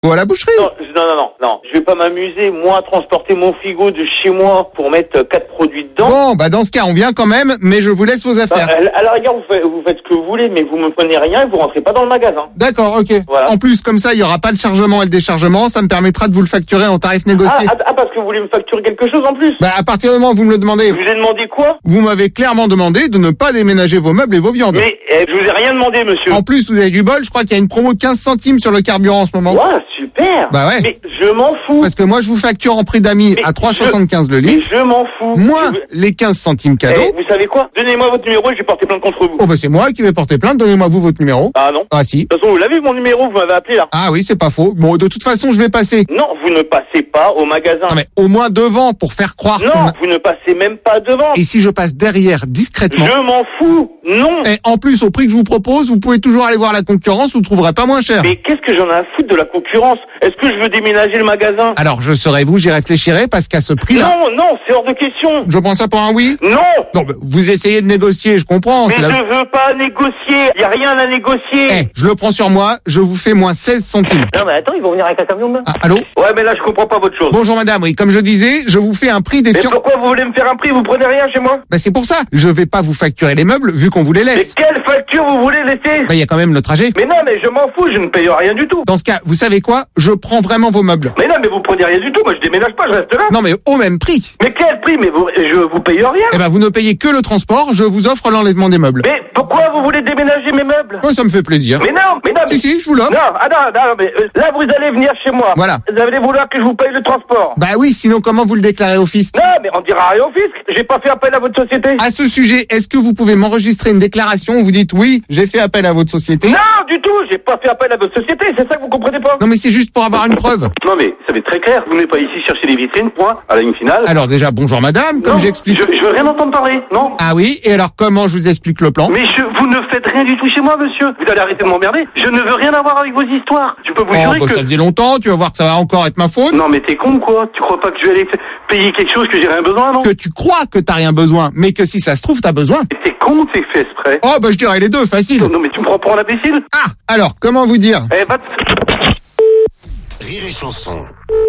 Ou à la boucherie. Non. Je vais pas m'amuser, moi, à transporter mon frigo de chez moi pour mettre 4 produits dedans. Bon, bah dans ce cas, on vient quand même, mais je vous laisse vos affaires. À la rigueur, vous faites ce que vous voulez, mais vous me prenez rien et vous rentrez pas dans le magasin. D'accord, ok. Voilà. En plus, comme ça, il y aura pas le chargement et le déchargement, ça me permettra de vous le facturer en tarif négocié. Parce que vous voulez me facturer quelque chose en plus. Bah à partir du moment où vous me le demandez. Je vous ai demandé quoi? Vous m'avez clairement demandé de ne pas déménager vos meubles et vos viandes. Mais je vous ai rien demandé, monsieur. En plus, vous avez du bol, je crois qu'il y a une promo de 15 centimes sur le carburant en ce moment. Ouais, super. Bah ouais. Mais je m'en fous. Parce que moi, je vous facture en prix d'amis à 3,75 le litre. Mais je m'en fous. Moins les 15 centimes cadeaux. Vous savez quoi? Donnez-moi votre numéro et je vais porter plainte contre vous. Oh bah c'est moi qui vais porter plainte, donnez-moi vous votre numéro. Ah non. Ah si. De toute façon, vous l'avez mon numéro, vous m'avez appelé là. Ah oui, c'est pas faux. Bon, de toute façon, je vais passer. Non, vous ne passez pas au magasin. Non mais au moins devant pour faire croire Non, vous ne passez même pas devant. Et si je passe derrière discrètement. Je m'en fous. Non. Et en plus, au prix que je vous propose, vous pouvez toujours aller voir la concurrence, vous trouverez pas moins cher. Mais qu'est-ce que j'en ai à foutre de la concurrence? Est-ce que je veux déménager le magasin? Alors, je serai vous, j'y réfléchirai parce qu'à ce prix-là. Non, c'est hors de question. Je prends ça pour un oui? Non. Non, bah, vous essayez de négocier, je comprends. Mais je veux pas négocier. Y a rien à négocier. Je le prends sur moi, je vous fais moins 16 centimes. Non, mais attends, ils vont venir avec un camion, là. Ah, allô? Ouais, mais là, je comprends pas votre chose. Bonjour madame, oui, comme je disais, je vous fais un prix des Mais pourquoi vous voulez me faire un prix? Vous prenez rien chez moi? Bah c'est pour ça, je vais pas vous facturer les meubles vu qu'on vous les laisse. Mais quelle facture vous voulez laisser? Bah y a quand même le trajet. Mais non, mais je m'en fous, je ne paye rien du tout. Dans ce cas, vous savez quoi? Je prends vraiment vos meubles. Mais non, mais vous prenez rien du tout, moi je déménage pas, je reste là. Non mais au même prix. Mais quel prix? Mais je vous paye rien. Eh ben vous ne payez que le transport, je vous offre l'enlèvement des meubles. Mais pourquoi vous voulez déménager mes meubles? Moi ça me fait plaisir. Mais non. Si, je vous l'offre. Non, mais là vous allez venir chez moi. Voilà. Vous allez vouloir que je vous paye le transport. Bah oui, sinon comment vous le déclarez au fisc? Non, mais on dira rien au fisc. J'ai pas fait appel à votre société. À ce sujet, est-ce que vous pouvez m'enregistrer une déclaration où vous dites oui, j'ai fait appel à votre société? Non, du tout, j'ai pas fait appel à votre société, c'est ça que vous comprenez pas? Non mais c'est juste pour avoir une preuve. Non mais, ça va être très clair, vous n'êtes pas ici chercher les vitrines, point, à la ligne finale. Alors déjà, bonjour madame, comme j'explique. Je veux rien entendre parler, non. Ah oui, et alors comment je vous explique le plan? Mais vous ne faites rien du tout chez moi, monsieur. Vous allez arrêter de m'emmerder. Je ne veux rien avoir avec vos histoires. Je peux vous jurer que... ça faisait longtemps, tu vas voir que ça va encore être ma faute. Non mais t'es con quoi? Tu crois pas que je vais aller payer quelque chose que j'ai rien besoin, non? Que tu crois que t'as rien besoin, mais que si ça se trouve, t'as besoin. Mais t'es con, c'est fait exprès. Oh bah je dirais les deux, facile. Non mais tu me prends pour un imbécile? Ah, alors, comment vous dire? Eh bah... Rire et chanson.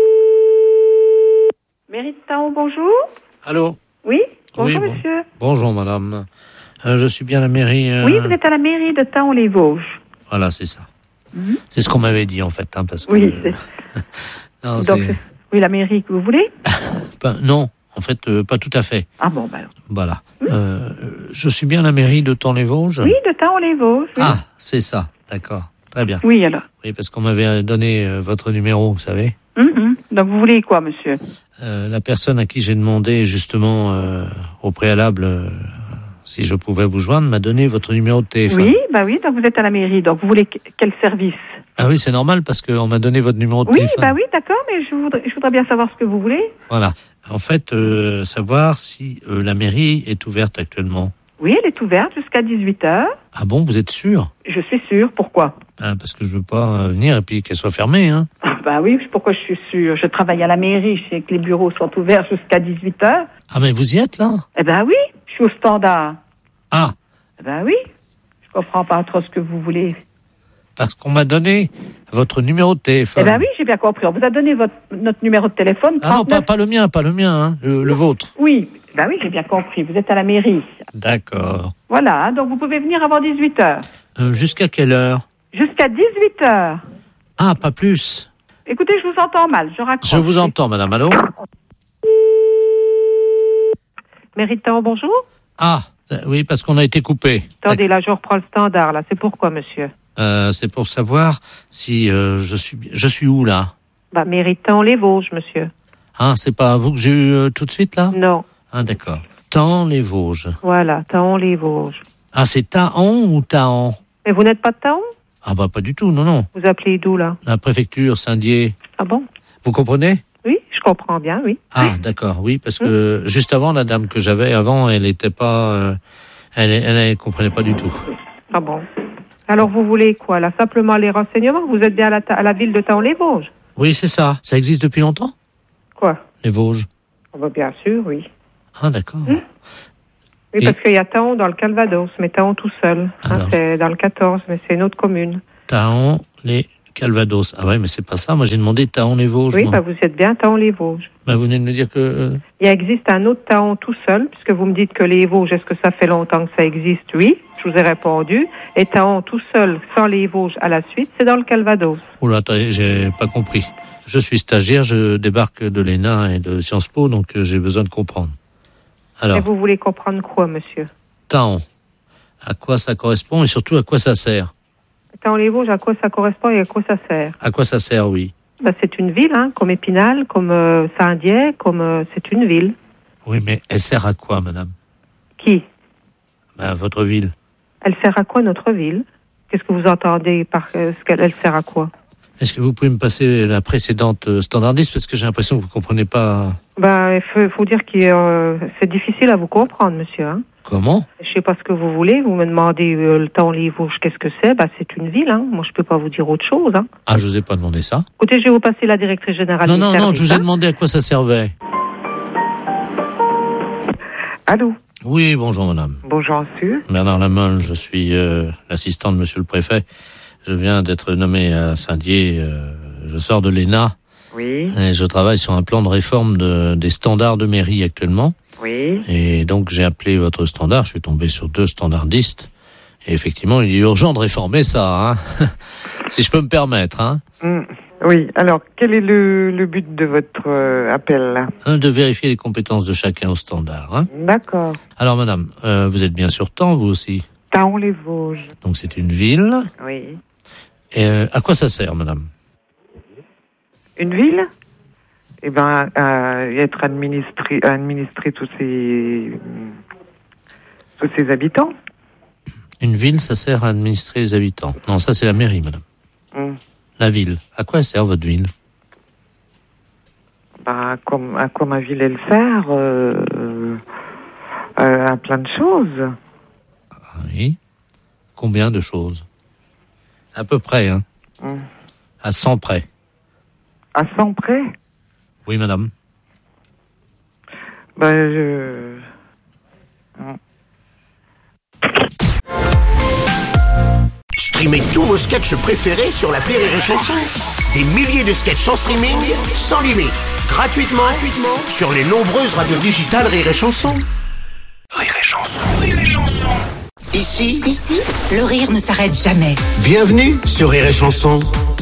Mairie de Taon, bonjour. Allô? Oui, bonjour Oui, monsieur. Bonjour madame. Je suis bien à la mairie. Oui, vous êtes à la mairie de Taon-les-Vosges. Voilà, c'est ça. C'est ce qu'on m'avait dit en fait. Parce que, Oui, non, donc, oui, la mairie que vous voulez? non, en fait, pas tout à fait. Ah bon, bah alors. Voilà. Je suis bien à la mairie de Taon-les-Vosges. Oui, de Taon-les-Vosges. Oui. Ah, c'est ça. D'accord. Très bien. Oui, alors. Oui, parce qu'on m'avait donné votre numéro, vous savez. Donc vous voulez quoi, monsieur? La personne à qui j'ai demandé justement au préalable si je pouvais vous joindre m'a donné votre numéro de téléphone. Oui, donc vous êtes à la mairie. Donc vous voulez quel service? Ah oui, c'est normal parce qu'on m'a donné votre numéro de téléphone. Oui, d'accord, mais je voudrais bien savoir ce que vous voulez. Voilà. En fait, savoir si la mairie est ouverte actuellement. Oui, elle est ouverte jusqu'à 18h. Ah bon, vous êtes sûr? Je suis sûre. Pourquoi? Parce que je veux pas venir et puis qu'elle soit fermée, hein. Bah oui, pourquoi je suis sûre? Je travaille à la mairie, je sais que les bureaux sont ouverts jusqu'à 18h. Ah mais vous y êtes là? Eh ben oui, je suis au standard. Ah. Eh ben oui, je comprends pas trop ce que vous voulez. Parce qu'on m'a donné votre numéro de téléphone. Eh ben oui, j'ai bien compris. On vous a donné notre numéro de téléphone. 39. Ah non, pas le mien, hein, le vôtre. Oui, ben oui, j'ai bien compris. Vous êtes à la mairie. D'accord. Voilà, donc vous pouvez venir avant 18h. Jusqu'à quelle heure? Jusqu'à 18h. Ah, pas plus. Écoutez, je vous entends mal, je raccroche. Je vous entends, madame, allô? Méritant, bonjour. Ah, oui, parce qu'on a été coupé. Attendez, là, je reprends le standard, là. C'est pourquoi, monsieur? C'est pour savoir si je suis où, là? Bah, Méritant les Vosges, monsieur. Ah, c'est pas vous que j'ai eu tout de suite, là? Non. Ah, d'accord. Taon-les-Vosges. Voilà, Taon-les-Vosges. Ah, c'est Taon ou Taon? Mais vous n'êtes pas de Taon? Ah, bah, pas du tout, non. Vous appelez d'où, là? La préfecture, Saint-Dié. Ah bon? Vous comprenez? Oui, je comprends bien, oui. Ah, d'accord, oui, parce que juste avant, la dame que j'avais avant, elle était pas... elle comprenait pas du tout. Ah bon? Alors, vous voulez quoi, là? Simplement les renseignements? Vous êtes bien à la ville de Taon-les-Vosges? Oui, c'est ça. Ça existe depuis longtemps? Quoi? Les Vosges. Oh, bah, bien sûr, oui. Ah, d'accord. Oui, parce qu'il y a Taon dans le Calvados, mais Taon tout seul. Alors, c'est dans le 14, mais c'est une autre commune. Taon, les Calvados. Ah ouais, mais c'est pas ça. Moi, j'ai demandé Thaon-les-Vosges. Oui, moi. vous êtes bien Thaon-les-Vosges. Vous venez de me dire que... Il existe un autre Thaon tout seul, puisque vous me dites que les Vosges, est-ce que ça fait longtemps que ça existe? Oui, je vous ai répondu. Et Thaon tout seul, sans les Vosges à la suite, c'est dans le Calvados. Oula, attendez, j'ai pas compris. Je suis stagiaire, je débarque de l'ENA et de Sciences Po, donc j'ai besoin de comprendre. Alors, Et vous voulez comprendre quoi, monsieur? Thaon, à quoi ça correspond et surtout à quoi ça sert? Thaon-les-Vosges, à quoi ça correspond et à quoi ça sert? À quoi ça sert, oui. C'est une ville, comme Épinal, comme Saint-Dié, c'est une ville. Oui, mais elle sert à quoi, madame? Qui? Votre ville. Elle sert à quoi, notre ville? Qu'est-ce que vous entendez par elle sert à quoi? Est-ce que vous pouvez me passer la précédente standardiste, parce que j'ai l'impression que vous ne comprenez pas... Il faut dire que c'est difficile à vous comprendre, monsieur. Comment? Je ne sais pas ce que vous voulez. Vous me demandez le Thaon-les-Vosges, qu'est-ce que c'est? C'est une ville. Moi, je ne peux pas vous dire autre chose. Ah, je vous ai pas demandé ça. Écoutez, je vais vous passer la directrice générale du service. Non, je vous ai demandé à quoi ça servait. Allô? Oui, bonjour madame. Bonjour monsieur. Bernard Lamolle, je suis l'assistant de monsieur le préfet. Je viens d'être nommé à Saint-Dié. Je sors de l'ENA. Oui. Et je travaille sur un plan de réforme des standards de mairie actuellement. Oui. Et donc j'ai appelé votre standard. Je suis tombé sur 2 standardistes. Et effectivement, il est urgent de réformer ça, si je peux me permettre. Oui, alors quel est le but de votre appel là? De vérifier les compétences de chacun au standard. D'accord. Alors madame, vous êtes bien sur Thaon, vous aussi? Thaon-les-Vosges. Donc c'est une ville. Oui. Et à quoi ça sert, madame? Une ville? Être administrer tous ses habitants. Une ville, ça sert à administrer les habitants. Non, ça c'est la mairie, madame. La ville. À quoi sert votre ville? À quoi ma ville elle sert? À plein de choses. Oui. Combien de choses? À peu près, À 100 près. À 100 près? Oui, madame. Streamez tous vos sketchs préférés sur l'appli Rire et Chanson. Des milliers de sketchs en streaming, sans limite, gratuitement sur les nombreuses radios digitales Rire et Chanson. Rire et Chanson, Rire et Chanson. Ici, le rire ne s'arrête jamais. Bienvenue sur Rire et Chanson.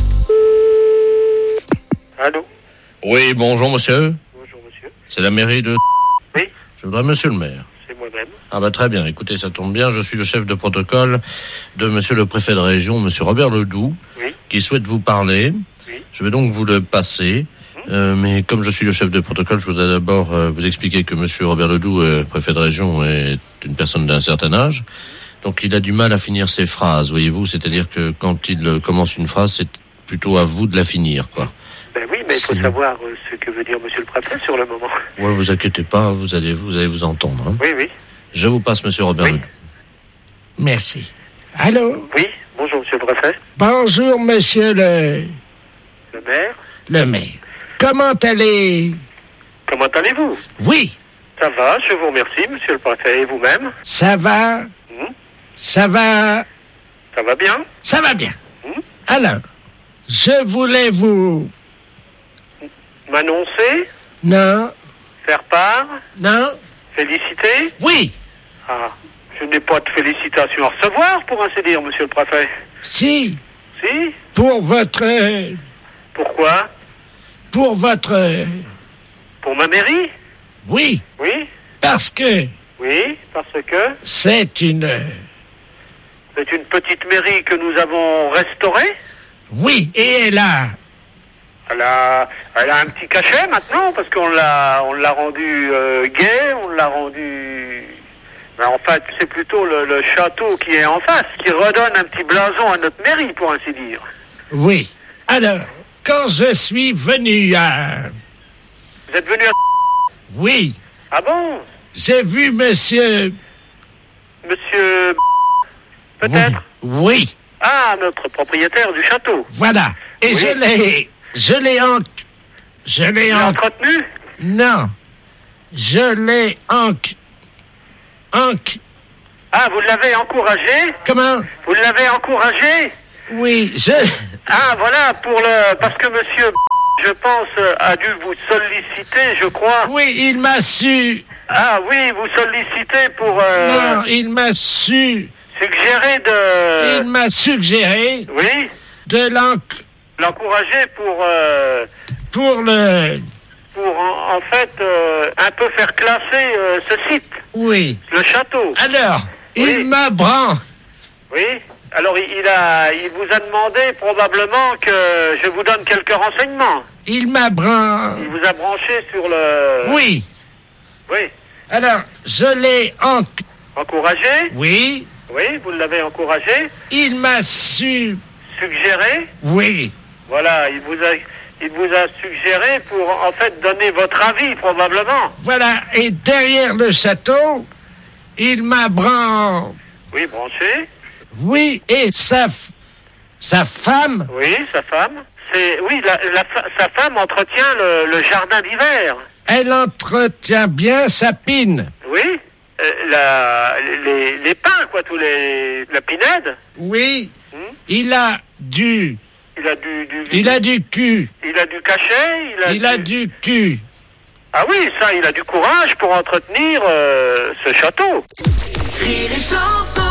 Allô? Oui, bonjour monsieur. Bonjour monsieur. C'est la mairie de... Oui. Je voudrais monsieur le maire. C'est moi-même. Très bien, écoutez, ça tombe bien, je suis le chef de protocole de monsieur le préfet de région, monsieur Robert Ledoux, qui souhaite vous parler. Oui. Je vais donc vous le passer, mais comme je suis le chef de protocole, je voudrais d'abord vous expliquer que monsieur Robert Ledoux, préfet de région, est une personne d'un certain âge, donc il a du mal à finir ses phrases, voyez-vous, c'est-à-dire que quand il commence une phrase, c'est plutôt à vous de la finir, quoi. Oui, mais il faut savoir ce que veut dire monsieur le préfet sur le moment. Ouais, vous inquiétez pas, vous allez vous entendre. Oui. Je vous passe monsieur Robert Ledoux. Merci. Allô? Oui, bonjour monsieur le préfet. Bonjour, monsieur le maire. Le maire. Comment allez-vous? Oui. Ça va, je vous remercie, monsieur le préfet. Et vous-même? Ça va? Ça va? Ça va bien? Ça va bien. Alors, je voulais vous... M'annoncer? Non. Faire part? Non. Féliciter? Oui. Ah, je n'ai pas de félicitations à recevoir, pour ainsi dire, monsieur le préfet. Si. Si? Pour votre... Pourquoi? Pour votre... Pour ma mairie? Oui. Oui? Parce que... Oui, parce que... C'est une petite mairie que nous avons restaurée? Oui, et elle a un petit cachet maintenant, parce qu'on l'a rendu gai, on l'a rendu... Mais en fait, c'est plutôt le château qui est en face, qui redonne un petit blason à notre mairie, pour ainsi dire. Oui. Alors, quand je suis venu à... Vous êtes venu à... Oui. Ah bon? J'ai vu monsieur... Monsieur... Peut-être? Oui. Ah, notre propriétaire du château. Voilà. Et oui. je l'ai entretenu? Non. Je l'ai Ah, vous l'avez encouragé? Comment? Vous l'avez encouragé? Oui, Ah, voilà, parce que monsieur, je pense, a dû vous solliciter, je crois. Oui, il m'a su... Ah oui, vous sollicitez pour... Non, il m'a su... Suggérer Il m'a suggéré... Oui. De l'encourager pour en fait un peu faire classer ce site. Oui. Le château. Alors, oui. il m'a branché. Oui. Alors il vous a demandé probablement que je vous donne quelques renseignements. Il m'a branché. Il vous a branché sur le... Oui. Oui. Alors, je l'ai encouragé. Oui. Oui, vous l'avez encouragé. Il m'a suggéré. Oui. Voilà, il vous a suggéré pour en fait donner votre avis probablement. Voilà, et derrière le château, il m'a branché. Oui, branché. Oui, et sa femme. Oui, sa femme. Sa femme entretient le jardin d'hiver. Elle entretient bien sa pine. Oui, les pins, quoi, la pinède. Oui, il a du cul. Il a du cachet. Il a du cul. Ah oui, ça, il a du courage pour entretenir ce château. Rire et chanson.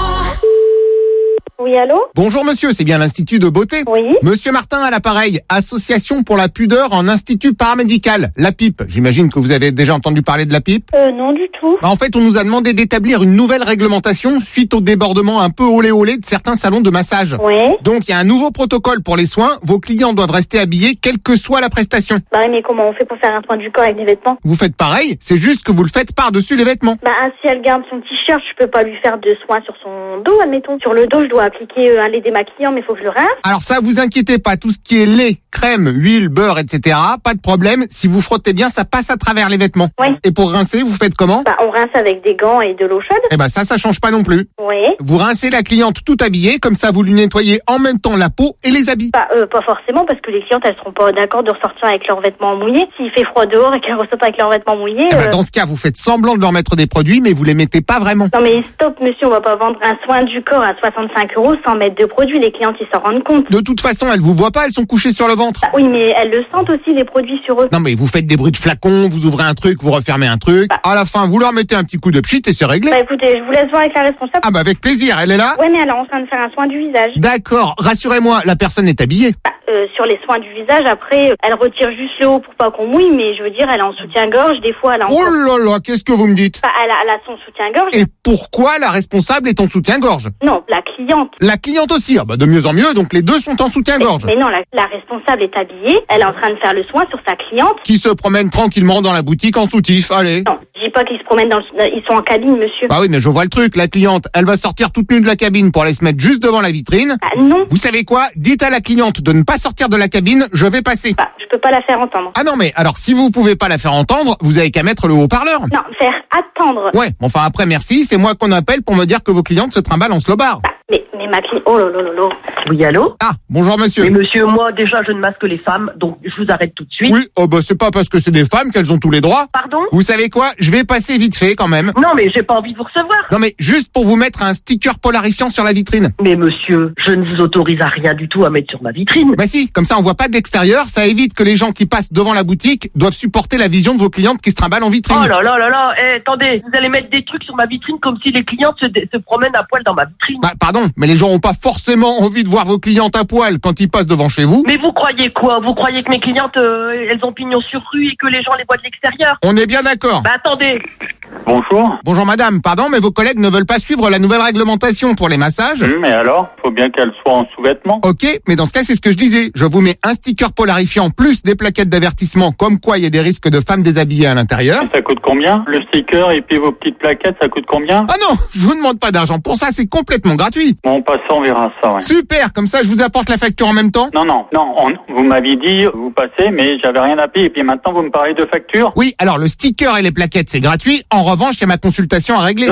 Oui, allô? Bonjour monsieur, c'est bien l'Institut de beauté? Oui. Monsieur Martin à l'appareil, Association pour la pudeur en institut paramédical, la PIP. J'imagine que vous avez déjà entendu parler de la PIP? Non du tout. En fait, on nous a demandé d'établir une nouvelle réglementation suite au débordement un peu olé de certains salons de massage. Oui. Donc il y a un nouveau protocole pour les soins, vos clients doivent rester habillés quelle que soit la prestation. Bah mais comment on fait pour faire un soin du corps avec des vêtements? Vous faites pareil, c'est juste que vous le faites par-dessus les vêtements. Bah si elle garde son t-shirt, je peux pas lui faire de soins sur son dos, admettons. Sur le dos, je dois appliquer un lait démaquillant, mais il faut que je le rince. Alors ça, vous inquiétez pas, tout ce qui est lait, crème, huile, beurre, etc., pas de problème. Si vous frottez bien, ça passe à travers les vêtements. Oui. Et pour rincer, vous faites comment? Bah on rince avec des gants et de l'eau chaude. Eh ben ça change pas non plus. Oui. Vous rincez la cliente tout habillée, comme ça vous lui nettoyez en même temps la peau et les habits. Bah pas forcément, parce que les clientes, elles seront pas d'accord de ressortir avec leurs vêtements mouillés. S'il fait froid dehors et qu'elles ressortent avec leurs vêtements mouillés... Eh ben dans ce cas, vous faites semblant de leur mettre des produits, mais vous les mettez pas vraiment. Non mais stop monsieur, on va pas vendre un soin du corps à 65 € sans mettre de produits. Les clientes, ils s'en rendent compte. De toute façon, elles vous voient pas, elles sont couchées sur le ventre. Bah, oui, mais elles le sentent aussi, les produits sur eux. Non mais vous faites des bruits de flacons, vous ouvrez un truc, vous refermez un truc. À la fin, vous leur mettez un petit coup de pchit et c'est réglé. Bah écoutez, je vous laisse voir avec la responsable. Ah bah avec plaisir, elle est là? Ouais, mais elle est en train de faire un soin du visage. D'accord, rassurez-moi, la personne est habillée. Bah, sur les soins du visage, après, elle retire juste le haut pour pas qu'on mouille, mais je veux dire, elle est en soutien-gorge, des fois elle a Oh là là, qu'est-ce que vous me dites? Bah, elle a son soutien-gorge. Et pourquoi la responsable est en soutien-gorge? Non, la cliente. La cliente aussi, ah bah de mieux en mieux, donc les deux sont en soutien-gorge. Mais non, la responsable est habillée, elle est en train de faire le soin sur sa cliente. Qui se promène tranquillement dans la boutique en soutif, allez. Non, je dis pas qu'ils se promènent ils sont en cabine, monsieur. Bah oui, mais je vois le truc, la cliente, elle va sortir toute nue de la cabine pour aller se mettre juste devant la vitrine. Ah non. Vous savez quoi? Dites à la cliente de ne pas sortir de la cabine, je vais passer. Bah, je peux pas la faire entendre. Ah non, mais alors si vous pouvez pas la faire entendre, vous avez qu'à mettre le haut-parleur. Non, faire attendre. Ouais, enfin après merci, c'est moi qu'on appelle pour me dire que vos clientes se trimballent en slobard. Bah, mais ma cliente... Oh là là là là. Oui, allô? Ah, bonjour monsieur. Oui, monsieur, moi, déjà, je ne masque les femmes, donc je vous arrête tout de suite. Oui, oh bah c'est pas parce que c'est des femmes qu'elles ont tous les droits. Pardon? Vous savez quoi? Je vais passer vite fait quand même. Non, mais j'ai pas envie de vous recevoir. Non mais juste pour vous mettre un sticker polarifiant sur la vitrine. Mais monsieur, je ne vous autorise à rien du tout à mettre sur ma vitrine. Bah si, comme ça on voit pas de l'extérieur, ça évite que les gens qui passent devant la boutique doivent supporter la vision de vos clientes qui se trimballent en vitrine. Oh là là là là, attendez, vous allez mettre des trucs sur ma vitrine comme si les clientes se promènent à poil dans ma vitrine. Bah pardon, mais les gens ont pas forcément envie de voir vos clientes à poil quand ils passent devant chez vous. Mais vous croyez quoi? Vous croyez que mes clientes, elles ont pignon sur rue et que les gens les voient de l'extérieur? On est bien d'accord. Bah attendez. Bonjour. Bonjour madame, pardon, mais vos collègues ne veulent pas suivre la nouvelle réglementation pour les massages. Mais alors, faut bien qu'elle soit en sous-vêtements. Ok, mais dans ce cas, c'est ce que je disais. Je vous mets un sticker polarifiant plus des plaquettes d'avertissement comme quoi il y a des risques de femmes déshabillées à l'intérieur. Ça coûte combien? Le sticker et puis vos petites plaquettes, ça coûte combien? Ah non, je vous demande pas d'argent. Pour ça, c'est complètement gratuit. Bon, en passant, on verra ça, ouais. Super, comme ça, je vous apporte la facture en même temps. Non, vous m'aviez dit, vous passez, mais j'avais rien à payer. Et puis maintenant, vous me parlez de facture? Oui, alors le sticker et les plaquettes, c'est gratuit. En revanche, il y a ma consultation à régler. Non.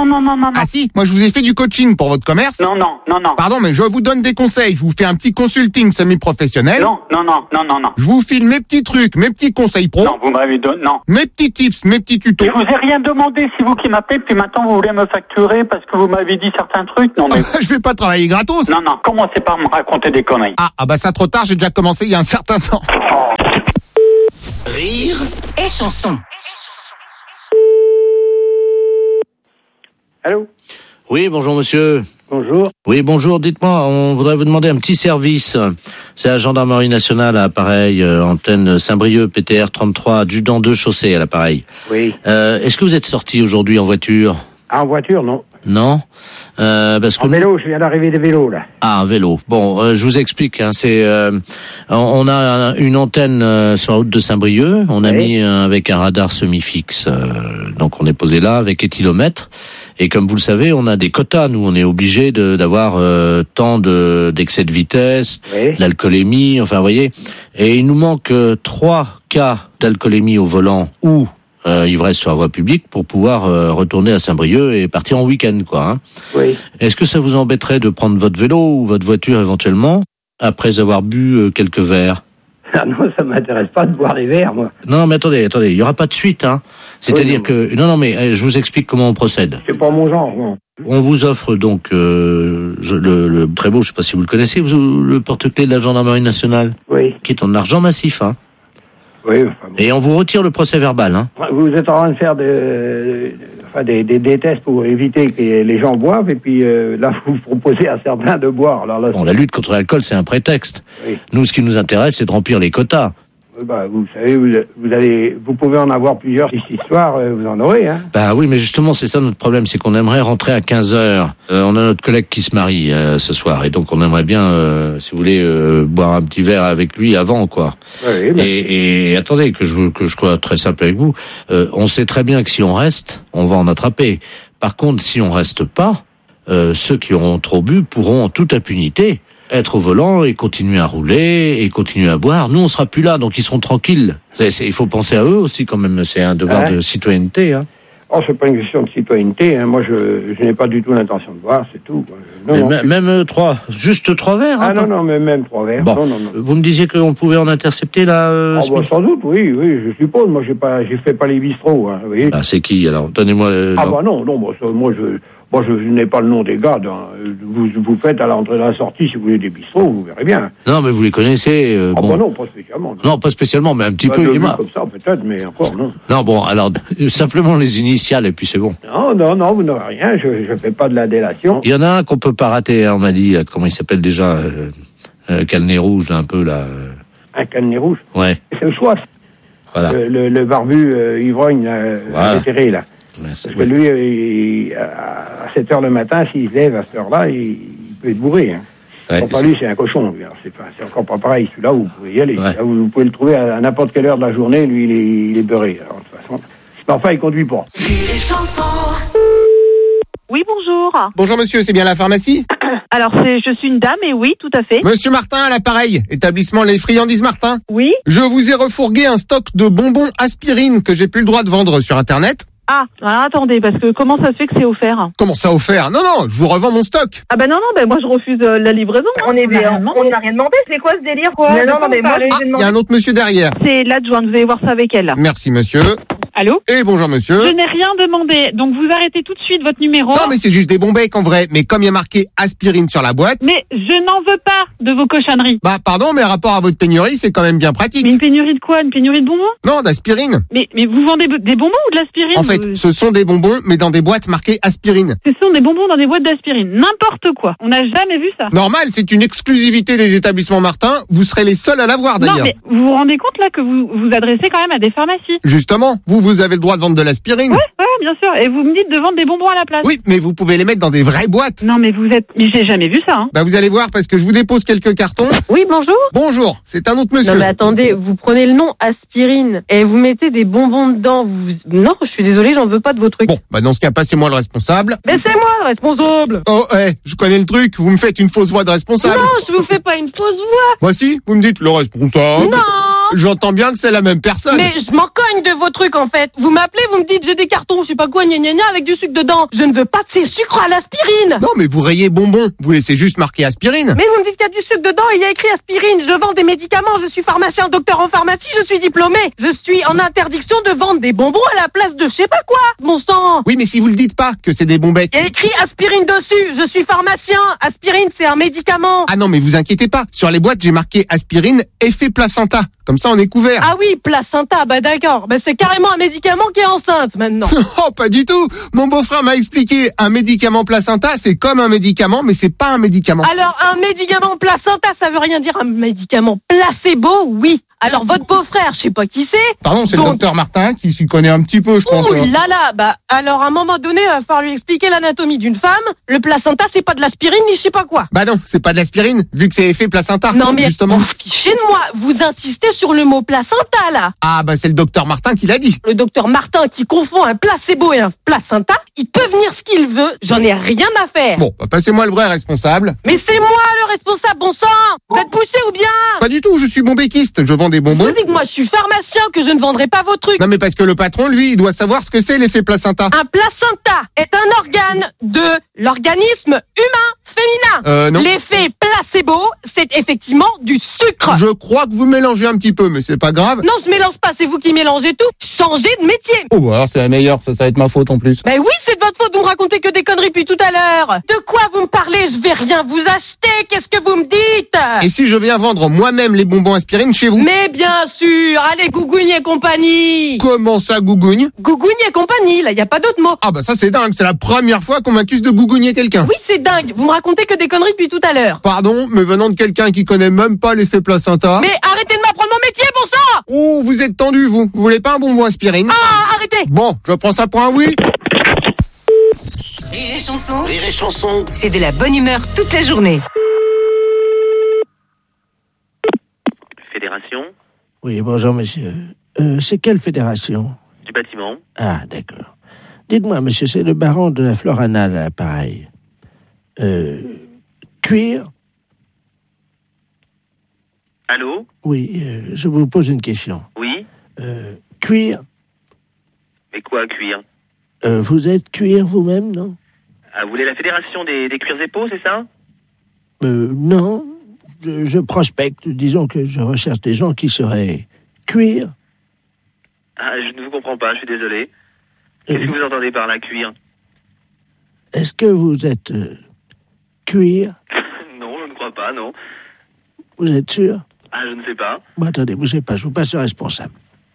Ah si, moi je vous ai fait du coaching pour votre commerce. Non. Pardon, mais je vous donne des conseils. Je vous fais un petit consulting semi-professionnel. Non. Je vous file mes petits trucs, mes petits conseils pro. Non, vous m'avez donné, non. Mes petits tips, mes petits tutos. Je vous ai rien demandé, c'est vous qui m'appelez, puis maintenant vous voulez me facturer parce que vous m'avez dit certains trucs. Non, mais Je vais pas travailler gratos. Non, commencez pas à me raconter des conneries. Ah bah ça trop tard, j'ai déjà commencé il y a un certain temps. Rire et chanson. Allô? Oui, bonjour monsieur. Bonjour. Oui, bonjour, dites-moi, on voudrait vous demander un petit service. C'est la gendarmerie nationale à l'appareil, antenne Saint-Brieuc, PTR 33, adjudant 2 chaussée à l'appareil. Oui. Est-ce que vous êtes sorti aujourd'hui en voiture? En voiture, non. Non, parce que en vélo, je viens d'arriver des vélos là. Ah, un vélo. Bon, je vous explique. On a une antenne sur la route de Saint-Brieuc. On a mis avec un radar semi-fixe. Donc on est posé là avec éthylomètre. Et comme vous le savez, on a des quotas. Nous, on est obligé d'avoir tant d'excès de vitesse, l'alcoolémie. Enfin, vous voyez. Et il nous manque 3 cas d'alcoolémie au volant ou ivresse sur la voie publique pour pouvoir retourner à Saint-Brieuc et partir en week-end, quoi. Hein. Oui. Est-ce que ça vous embêterait de prendre votre vélo ou votre voiture éventuellement après avoir bu quelques verres? Ah non, ça m'intéresse pas de boire des verres, moi. Non, mais attendez, il y aura pas de suite, hein. C'est-à-dire que non, mais je vous explique comment on procède. C'est pas mon genre, non. On vous offre donc le très beau, je sais pas si vous le connaissez, le porte-clés de la gendarmerie nationale. Oui. Qui est en argent massif, hein. Oui. Enfin, bon. Et on vous retire le procès verbal, hein. Vous êtes en train de faire des tests pour éviter que les gens boivent, et puis là, vous proposez à certains de boire. Alors là, bon, la lutte contre l'alcool, c'est un prétexte. Oui. Nous, ce qui nous intéresse, c'est de remplir les quotas. Bah, vous savez, vous pouvez en avoir plusieurs. Cette histoire, vous en aurez, hein. Bah oui, mais justement, c'est ça notre problème, c'est qu'on aimerait rentrer à 15h. On a notre collègue qui se marie ce soir, et donc on aimerait bien, si vous voulez, boire un petit verre avec lui avant, quoi. Oui, bah. Et attendez, que je sois très simple avec vous, on sait très bien que si on reste, on va en attraper. Par contre, si on reste pas, ceux qui auront trop bu pourront en toute impunité être au volant et continuer à rouler et continuer à boire. Nous, on sera plus là, donc ils seront tranquilles. Il faut penser à eux aussi quand même. C'est un devoir de citoyenneté. Hein. Oh, c'est pas une question de citoyenneté. Hein. Moi, je n'ai pas du tout l'intention de boire, c'est tout. Même 3, juste 3 verres. Ah non, mais même 3 verres. Bon. Non. Vous me disiez qu'on pouvait en intercepter là. Sans doute, oui, je suppose. Moi, j'ai fait pas les bistrots. Hein, vous voyez. Ah, c'est qui alors? Donnez-moi. Moi, je n'ai pas le nom des gars. Vous faites à l'entrée et à la sortie, si vous voulez, des bistrots, vous verrez bien. Non, mais vous les connaissez. Non, pas spécialement. Non, pas spécialement, mais un petit peu. Comme ça, peut-être, mais encore, non. Non, bon, alors, simplement les initiales, et puis c'est bon. Non, vous n'aurez rien. Je fais pas de la délation. Il y en a un qu'on peut pas rater, hein, on m'a dit. Comment il s'appelle déjà? Canenet rouge, là, un peu, là. Un canenet rouge? Ouais. C'est le soif. Voilà. Le barbu ivrogne, vétéré, là. Merci, parce que lui, à 7h le matin, s'il se lève à cette heure-là, il peut être bourré. Hein. Ouais, pas lui, c'est un cochon. C'est encore pas pareil. Celui-là, vous pouvez y aller. Ouais. Là, vous pouvez le trouver à n'importe quelle heure de la journée. Lui, il est beurré. Alors, de toute façon. Mais enfin, il conduit pas. Oui, bonjour. Bonjour monsieur, c'est bien la pharmacie? Alors, je suis une dame, et oui, tout à fait. Monsieur Martin à l'appareil, établissement Les Friandises Martin. Oui. Je vous ai refourgué un stock de bonbons aspirine que j'ai plus le droit de vendre sur Internet. Ah, alors attendez, parce que comment ça se fait que c'est offert? Comment ça offert? Non, je vous revends mon stock. Ah bah non, moi je refuse la livraison. On n'a rien demandé, c'est quoi ce délire, quoi? Mais moi... Il y a un autre monsieur derrière. C'est l'adjointe, vous allez voir ça avec elle. Merci monsieur. Allô? Et bonjour monsieur. Je n'ai rien demandé, donc vous arrêtez tout de suite votre numéro. Non mais c'est juste des bons becs en vrai, mais comme il y a marqué aspirine sur la boîte... Mais je n'en veux pas de vos cochonneries. Bah pardon, mais rapport à votre pénurie, c'est quand même bien pratique. Mais une pénurie de quoi? Une pénurie de bonbons? Non, d'aspirine. Mais vous vendez des bonbons ou de l'aspirine? En fait, ce sont des bonbons, mais dans des boîtes marquées aspirine. Ce sont des bonbons dans des boîtes d'aspirine. N'importe quoi. On n'a jamais vu ça. Normal, c'est une exclusivité des établissements Martin. Vous serez les seuls à l'avoir d'ailleurs. Non, mais vous vous rendez compte là que vous vous adressez quand même à des pharmacies? Justement, vous avez le droit de vendre de l'aspirine. Ouais, bien sûr. Et vous me dites de vendre des bonbons à la place. Oui, mais vous pouvez les mettre dans des vraies boîtes. Non, mais j'ai jamais vu ça. Hein. Bah vous allez voir parce que je vous dépose quelques cartons. Oui, bonjour. Bonjour, c'est un autre monsieur. Non, mais attendez, vous prenez le nom aspirine et vous mettez des bonbons dedans. Non, je suis désolée, j'en veux pas de vos trucs. Bon, bah dans ce cas, passez-moi le responsable. Mais c'est moi le responsable. Oh, je connais le truc. Vous me faites une fausse voix de responsable. Non, je vous fais pas une fausse voix. Voici, vous me dites le responsable. Non. J'entends bien que c'est la même personne. Mais je m'en cogne de vos trucs en fait. Vous m'appelez, vous me dites j'ai des cartons, je sais pas quoi, gna gna gna, avec du sucre dedans. Je ne veux pas de ces sucres à l'aspirine. Non, mais vous rayez bonbon. Vous laissez juste marquer aspirine. Mais vous me dites qu'il y a du sucre dedans et il y a écrit aspirine. Je vends des médicaments, je suis pharmacien, docteur en pharmacie, je suis diplômé. Je suis en interdiction de vendre des bonbons à la place de je sais pas quoi. Mon sang. Oui, mais si vous le dites pas que c'est des bonbecs. Il y a écrit aspirine dessus. Je suis pharmacien. Aspirine, c'est un médicament. Ah non, mais vous inquiétez pas. Sur les boîtes, j'ai marqué aspirine effet placenta. Comme ça, on est couvert. Ah oui, placenta, bah d'accord. Bah c'est carrément un médicament qui est enceinte maintenant. Oh, pas du tout. Mon beau-frère m'a expliqué. Un médicament placenta, c'est comme un médicament, mais c'est pas un médicament. Alors, un médicament placenta, ça veut rien dire. Un médicament placebo, oui. Alors, votre beau-frère, je sais pas qui c'est. Pardon, c'est le docteur Martin qui s'y connaît un petit peu, je pense. Ouh là là, bah, alors, à un moment donné, il va falloir lui expliquer l'anatomie d'une femme. Le placenta, c'est pas de l'aspirine, ni je sais pas quoi. Bah non, c'est pas de l'aspirine, vu que c'est effet placenta. Non, mais justement. Vous fichez de moi. Vous insistez sur le mot placenta, là. Ah, bah c'est le docteur Martin qui l'a dit. Le docteur Martin qui confond un placebo et un placenta, il peut venir ce qu'il veut. J'en ai rien à faire. Bon, bah passez-moi le vrai responsable. Mais c'est moi le responsable, bon sang. Vous êtes poussé ou bien? Pas du tout, je suis bombéquiste, je vends des bonbons. Vous dites que moi je suis pharmacien, que je ne vendrai pas vos trucs. Non mais parce que le patron, lui, il doit savoir ce que c'est l'effet placenta. Un placenta est un organe de l'organisme humain féminin. Non. L'effet placebo, c'est effectivement du sucre. Je crois que vous mélangez un petit peu, mais c'est pas grave. Non, je mélange pas, c'est vous qui mélangez tout. Changez de métier. Oh, bah alors c'est la meilleure, ça va être ma faute en plus. Ben oui, c'est de votre faute, vous me racontez que des conneries depuis tout à l'heure. De quoi vous me parlez? Je vais rien vous acheter, qu'est-ce que vous me dites? Et si je viens vendre moi-même les bonbons aspirine chez vous? Mais bien sûr, allez, Gougougne et compagnie. Comment ça, Gougougne? Gougougne et compagnie, là, y a pas d'autre mot. Ah bah ça c'est dingue, c'est la première fois qu'on m'accuse de gougouigner quelqu'un. Oui, c'est dingue, vous me racontez que des conneries depuis tout à l'heure. Pardon, mais venant de quelqu'un qui connaît même pas l'effet placenta. Mais arrêtez de m'apprendre mon métier, bon sang! Oh, vous êtes tendu, vous. Vous voulez pas un bonbon aspirine? Ah, arrêtez! Bon, je prends ça pour un oui. Rire et chanson. Rire et chanson. C'est de la bonne humeur toute la journée. Fédération Oui, bonjour, monsieur. C'est quelle fédération? du bâtiment. Ah, d'accord. Dites-moi, monsieur, c'est le baron de la Floranale à l'appareil. Cuir? Allô? Oui, je vous pose une question. Oui? Cuir? Mais quoi, cuir? Vous êtes cuir vous-même, non? Ah, vous voulez la fédération des cuirs et peaux, c'est ça? Non. Je prospecte. Disons que je recherche des gens qui seraient cuir. Ah, je ne vous comprends pas, je suis désolé. Qu'est-ce que vous entendez par là, cuir? Est-ce que vous êtes cuir? Non, je ne crois pas, non. Vous êtes sûr? Ah, je ne sais pas. Bon, attendez, bougez pas, je vous passe le responsable.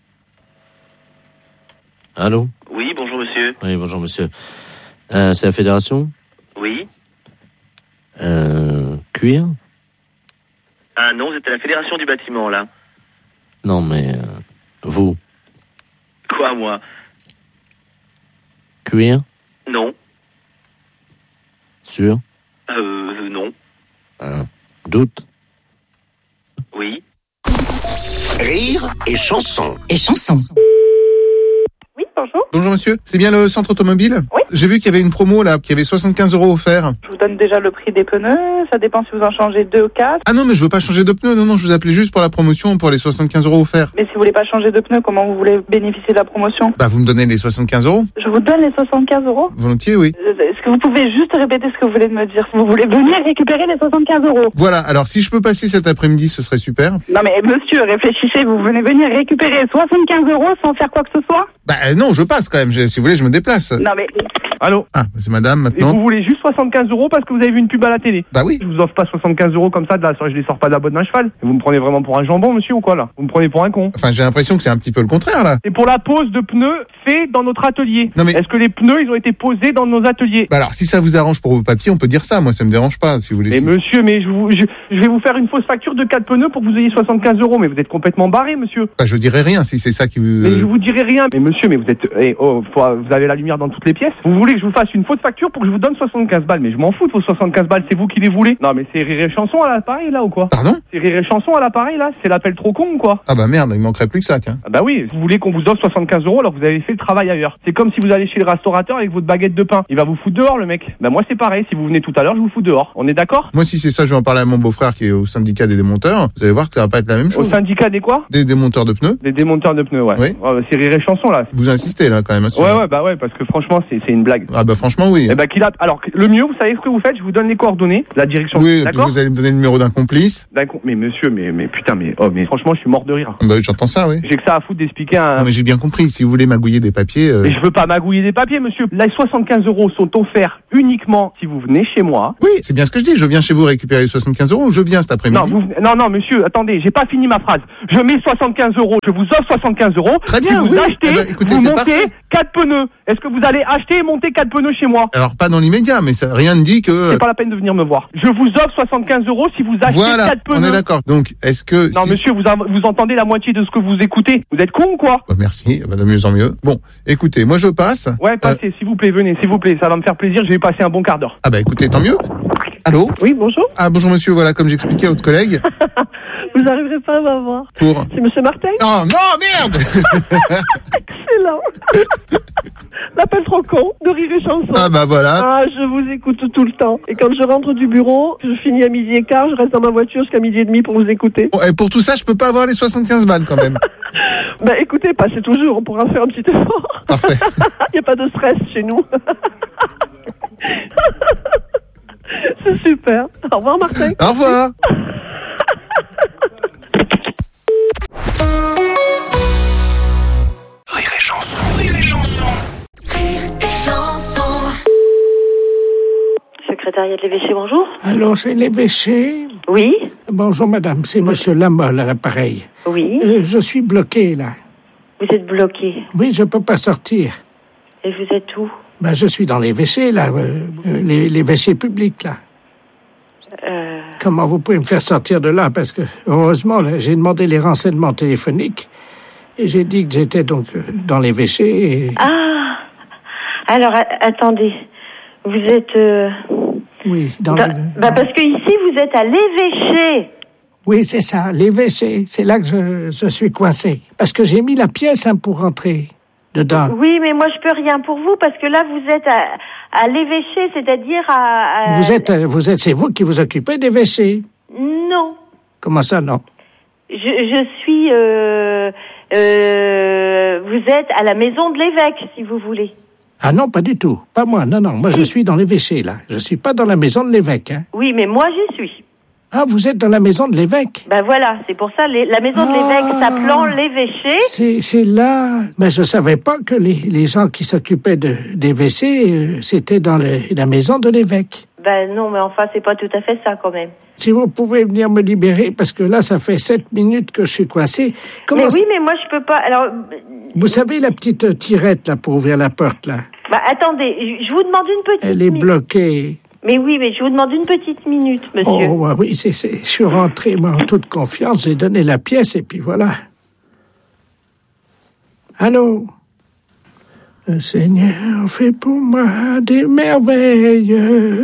Allô? Oui, bonjour monsieur. Oui, bonjour monsieur. C'est la fédération? Oui. Cuir? Ah non, vous êtes à la fédération du bâtiment, là. Non, mais vous? Quoi, moi? Cuir? Non. Sûr? Non. Doute? Oui. Rire et chanson. Et chanson. Oui, bonjour. Bonjour monsieur, c'est bien le centre automobile? Oui. J'ai vu qu'il y avait une promo là, qu'il y avait 75 € offerts. Je vous donne déjà le prix des pneus, ça dépend si vous en changez 2 ou 4. Ah non, mais je veux pas changer de pneus, non, je vous appelais juste pour la promotion, pour les 75 € offerts. Mais si vous voulez pas changer de pneus, comment vous voulez bénéficier de la promotion? Bah vous me donnez les 75 €? Je vous donne les 75 €. Volontiers, oui. Est-ce que vous pouvez juste répéter ce que vous voulez me dire? Vous voulez venir récupérer les 75 €? Voilà, alors si je peux passer cet après-midi, ce serait super. Non mais monsieur, réfléchissez, vous venez venir récupérer 75 € sans faire quoi que ce soit? Bah non, je passe quand même, si vous voulez, je me déplace. Non mais... Allô? Ah, c'est madame Et maintenant. vous voulez juste 75 € parce que vous avez vu une pub à la télé? Bah oui. Je vous offre pas 75 € comme ça, je les sors pas de la botte d'un cheval. Et vous me prenez vraiment pour un jambon, monsieur, ou quoi, là? Vous me prenez pour un con? Enfin, j'ai l'impression que c'est un petit peu le contraire, là. C'est pour la pose de pneus fait dans notre atelier. Non mais... Est-ce que les pneus, ils ont été posés dans nos ateliers? Bah alors, si ça vous arrange pour vos papiers, on peut dire ça, moi ça me dérange pas, si vous voulez. Mais monsieur, mais je vais vous faire une fausse facture de 4 pneus pour que vous ayez 75 €, mais vous êtes complètement barré, monsieur. Bah je dirai rien si c'est ça qui vous... Mais je vous dirai rien. Mais monsieur, mais vous êtes... vous avez la lumière dans toutes les pièces. Vous voulez que je vous fasse une fausse facture pour que je vous donne 75 balles. Mais je m'en fous de vos 75 balles, c'est vous qui les voulez. Non, mais c'est Rire et Chanson à l'appareil, là, ou quoi? Pardon? C'est Rire et Chanson à l'appareil, là? C'est l'appel trop con, ou quoi? Ah bah merde, il manquerait plus que ça, tiens. Ah bah oui, vous voulez qu'on vous offre 75 € alors que vous avez fait le travail ailleurs. C'est comme si vous allez chez le restaurateur avec votre baguette de pain. Il va vous foutre dehors, le mec. Bah moi, c'est pareil. Si vous venez tout à l'heure, je vous fous dehors. On est d'accord? Moi, si c'est ça, je vais en parler à mon beau-frère qui est au syndicat des démonteurs. Vous allez voir que ça va pas être la même chose. Au syndicat des quoi? Des démonteurs de pneus. Des démonteurs de pneus, ouais. Oui. Ouais, c'est Rire et Chanson, là. Vous insistez, là, quand même. Ouais, bah ouais, parce que franchement, c'est une blague. Ah bah franchement, oui. Eh bah alors, le mieux, vous savez ce que vous faites? Je vous donne les coordonnées, la direction. Oui, d'accord? vous allez me donner le numéro d'un complice. Mais monsieur, mais putain, mais franchement, je suis mort de rire. Bah oui, j'entends ça, oui. J'ai que ça à foutre d'expliquer un... Non, mais j'ai bien compris. Si vous voulez magouiller des papiers... Mais je veux pas magouiller des papiers, monsieur. Les 75 € sont offerts uniquement si vous venez chez moi. Oui, c'est bien ce que je dis. Je viens chez vous récupérer les 75 € ou je viens cet après-midi? Non, monsieur, attendez, j'ai pas fini ma phrase. Je mets 75 €, je vous offre 75 €. Très bien, si vous achetez, écoutez, vous c'est montez parfait. 4 pneus. Est-ce que vous allez acheter et monter 4 pneus chez moi? Alors, pas dans l'immédiat, mais ça, rien ne dit que... C'est pas la peine de venir me voir. Je vous offre 75 € si vous achetez 4 pneus. On est d'accord. Donc, est-ce que... Non, monsieur, vous entendez la moitié de ce que vous écoutez. Vous êtes con ou quoi? Bah, merci, de mieux en mieux. Bon, écoutez, moi je passe. Ouais, passez, s'il vous plaît, venez, s'il vous plaît. Ça va me faire plaisir, je vais passer un bon quart d'heure. Ah bah écoutez, tant mieux. Allô? Oui, bonjour. Ah bonjour monsieur, voilà, comme j'expliquais à votre collègue. Vous n'arriverez pas à m'avoir. Pour... C'est monsieur Martin? Oh non, merde. Excellent. L'appel trop con de Rire et Chanson. Ah bah voilà. Ah, je vous écoute tout le temps. Et quand je rentre du bureau, je finis à 12h15, je reste dans ma voiture jusqu'à 12h30 pour vous écouter. Bon, et pour tout ça, je peux pas avoir les 75 balles quand même. Bah écoutez, passez toujours, on pourra faire un petit effort. Parfait. Il n'y a pas de stress chez nous. C'est super. Au revoir Martin. Au revoir. Rire et Chanson, Rire et Chanson. Rire et Chanson. Secrétariat de l'évêché, bonjour. Allô, c'est l'évêché? Oui. Bonjour madame, c'est monsieur Lamolle à l'appareil. Oui. Je suis bloqué là. Vous êtes bloqué. Oui, je peux pas sortir. Et vous êtes où? Ben, je suis dans les WC là, les WC publics là. Comment vous pouvez me faire sortir de là? Parce que, heureusement, là, j'ai demandé les renseignements téléphoniques et j'ai dit que j'étais donc dans les WC et... Ah! Alors, attendez. Vous êtes... Oui, parce que ici, vous êtes à l'évêché. Oui, c'est ça, les WC. C'est là que je suis coincé. Parce que j'ai mis la pièce pour rentrer dedans. Oui, mais moi, je peux rien pour vous parce que là, vous êtes à l'évêché, c'est-à-dire à... Vous êtes, c'est vous qui vous occupez des WC? Non. Comment ça, non? Je suis... vous êtes à la maison de l'évêque, si vous voulez. Ah non, pas du tout. Pas moi, non. Moi, je suis dans l'évêché, là. Je suis pas dans la maison de l'évêque, hein. Oui, mais moi, j'y suis. Ah, vous êtes dans la maison de l'évêque? Ben voilà, c'est pour ça, la maison de l'évêque s'appelant l'évêché. C'est là... Mais je savais pas que les gens qui s'occupaient des WC, c'était dans la maison de l'évêque. Ben non, mais enfin, c'est pas tout à fait ça, quand même. Si vous pouvez venir me libérer, parce que là, ça fait 7 minutes que je suis coincé. Mais oui, mais moi, je peux pas... Alors... Vous savez la petite tirette, là, pour ouvrir la porte, là? Bah, attendez, je vous demande une petite... Elle est bloquée. Mais oui, mais je vous demande une petite minute, monsieur. Oh, oui, je suis rentré, moi, en toute confiance, j'ai donné la pièce, et puis voilà. Allô? Le Seigneur fait pour moi des merveilles,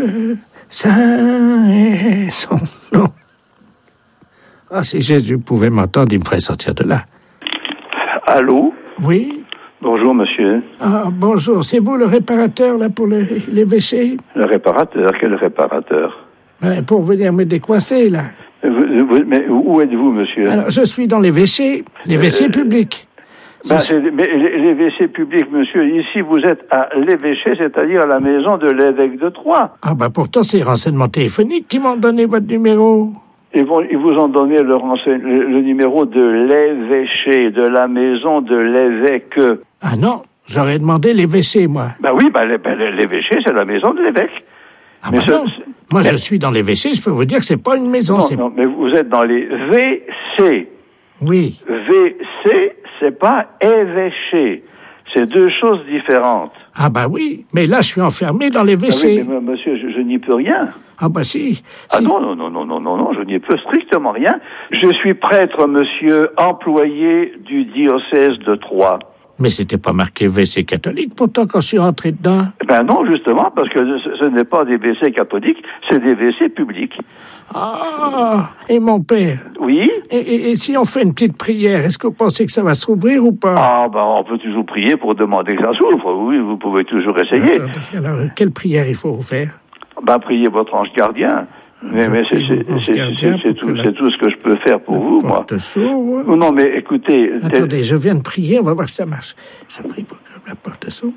saint est son nom. Ah, si Jésus pouvait m'entendre, il me ferait sortir de là. Allô? Oui? Bonjour, monsieur. Ah, bonjour. C'est vous le réparateur, là, pour les WC? Le réparateur? Quel réparateur? Pour venir me décoincer, là. Mais où êtes-vous, monsieur? Alors, je suis dans les WC publics. Mais les WC publics, monsieur, ici, vous êtes à l'évêché, c'est-à-dire à la maison de l'évêque de Troyes. Ah, pourtant, c'est les renseignements téléphoniques qui m'ont donné votre numéro. Ils vous ont donné le numéro de l'évêché, de la maison de l'évêque. Ah non, j'aurais demandé l'évêché, moi. Oui, l'évêché, c'est la maison de l'évêque. Ah non. Moi, je suis dans l'évêché, je peux vous dire que c'est pas une maison. Non, mais vous êtes dans les WC. Oui. WC, c'est pas évêché. C'est deux choses différentes. Ah oui, mais là, je suis enfermé dans les WC. Oui, mais monsieur, je n'y peux rien. Ah si. Ah non, je n'y peux strictement rien. Je suis prêtre, monsieur, employé du diocèse de Troyes. Mais c'était pas marqué WC catholique, pourtant, quand je suis rentré dedans. Ben non, justement, parce que ce n'est pas des WC catholiques, c'est des WC publics. Ah, et mon père? Oui? Et si on fait une petite prière, est-ce que vous pensez que ça va s'ouvrir ou pas? Ah, ben on peut toujours prier pour demander que ça s'ouvre. Oui, vous pouvez toujours essayer. Alors, quelle prière il faut faire? Ben, priez votre ange gardien. Mais c'est tout ce que je peux faire pour vous, moi. Non, mais écoutez... Attendez, je viens de prier, on va voir si ça marche. Je prie pour que la porte s'ouvre.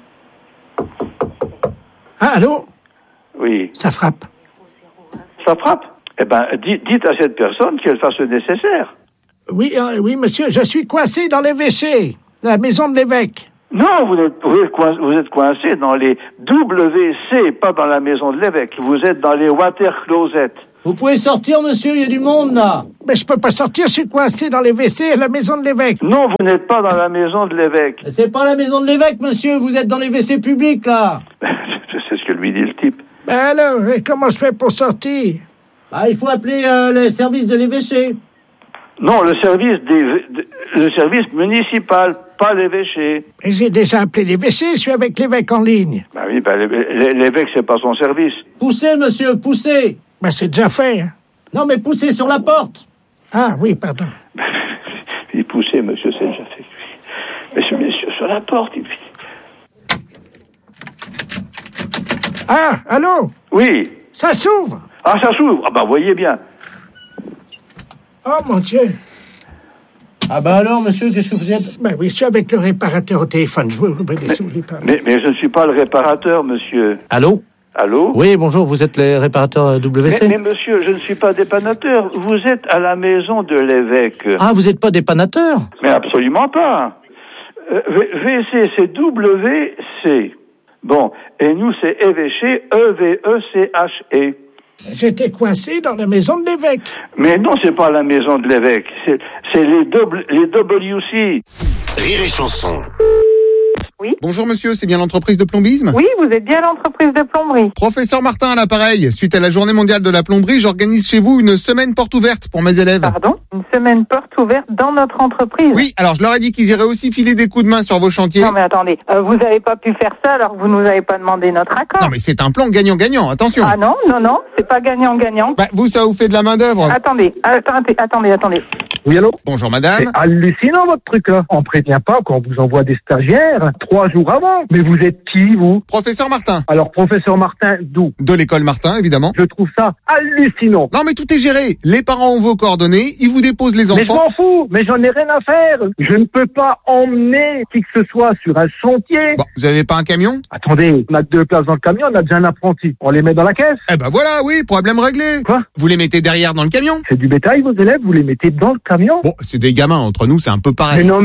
Ah, allô? Oui. Ça frappe. Ça frappe? Eh ben, dites à cette personne qu'elle fasse le nécessaire. Oui, monsieur, je suis coincé dans les WC, la maison de l'évêque. Non, vous êtes coincé dans les WC, pas dans la maison de l'évêque. Vous êtes dans les water closets. Vous pouvez sortir, monsieur, il y a du monde, là. Mais je peux pas sortir, je suis coincé dans les WC à la maison de l'évêque. Non, vous n'êtes pas dans la maison de l'évêque. C'est pas la maison de l'évêque, monsieur, vous êtes dans les WC publics, là. C'est ce que lui dit le type. Ben alors, comment je fais pour sortir? Ah, il faut appeler le service de l'évêché. Non, le service municipal, pas l'évêché. Mais j'ai déjà appelé l'évêché, je suis avec l'évêque en ligne. Ben oui, l'évêque, c'est pas son service. Poussez, monsieur, poussez. Ben c'est déjà fait. Hein. Non, mais poussez sur la porte. Ah oui, pardon. Il poussait, monsieur, c'est déjà fait. Monsieur, sur la porte, il... Ah, allô? Oui. Ça s'ouvre. Ah, ça s'ouvre. Ah, bah, voyez bien. Oh, mon Dieu. Ah, bah alors, monsieur, qu'est-ce que vous êtes? Ben oui, je suis avec le réparateur au téléphone. Je vous mais je ne suis pas le réparateur, monsieur. Allô? Allô? Oui, bonjour, vous êtes le réparateur WC? Mais monsieur, je ne suis pas dépannateur. Vous êtes à la maison de l'évêque. Ah, vous n'êtes pas dépannateur? Mais absolument pas. WC, c'est WC. Bon, et nous, c'est évêché, E-V-E-C-H-E. J'étais coincé dans la maison de l'évêque. Mais non, c'est pas la maison de l'évêque. C'est les WC. Rire et chanson. Oui. Bonjour monsieur, c'est bien l'entreprise de plombisme? Oui, vous êtes bien l'entreprise de plomberie. Professeur Martin à l'appareil. Suite à la journée mondiale de la plomberie, j'organise chez vous une semaine porte ouverte pour mes élèves. Pardon? Une semaine porte ouverte dans notre entreprise? Oui, alors je leur ai dit qu'ils iraient aussi filer des coups de main sur vos chantiers. Non mais attendez, vous n'avez pas pu faire ça alors que vous nous avez pas demandé notre accord. Non mais c'est un plan gagnant-gagnant, attention. Ah non, c'est pas gagnant-gagnant. Bah vous, ça vous fait de la main d'œuvre. Attendez. Oui, allô? Bonjour madame. C'est hallucinant votre truc là. On prévient pas qu'on vous envoie des stagiaires 3 jours avant. Mais vous êtes qui, vous? Professeur Martin. Alors, professeur Martin, d'où? De l'école Martin, évidemment. Je trouve ça hallucinant. Non, mais tout est géré. Les parents ont vos coordonnées, ils vous déposent les enfants. Mais je m'en fous, mais j'en ai rien à faire. Je ne peux pas emmener qui que ce soit sur un chantier. Bon, vous avez pas un camion? Attendez, on a 2 places dans le camion, on a déjà un apprenti. On les met dans la caisse? Eh ben voilà, oui, problème réglé. Quoi? Vous les mettez derrière dans le camion? C'est du bétail, vos élèves, vous les mettez dans le camion? Bon, c'est des gamins, entre nous, c'est un peu pareil. Mais non,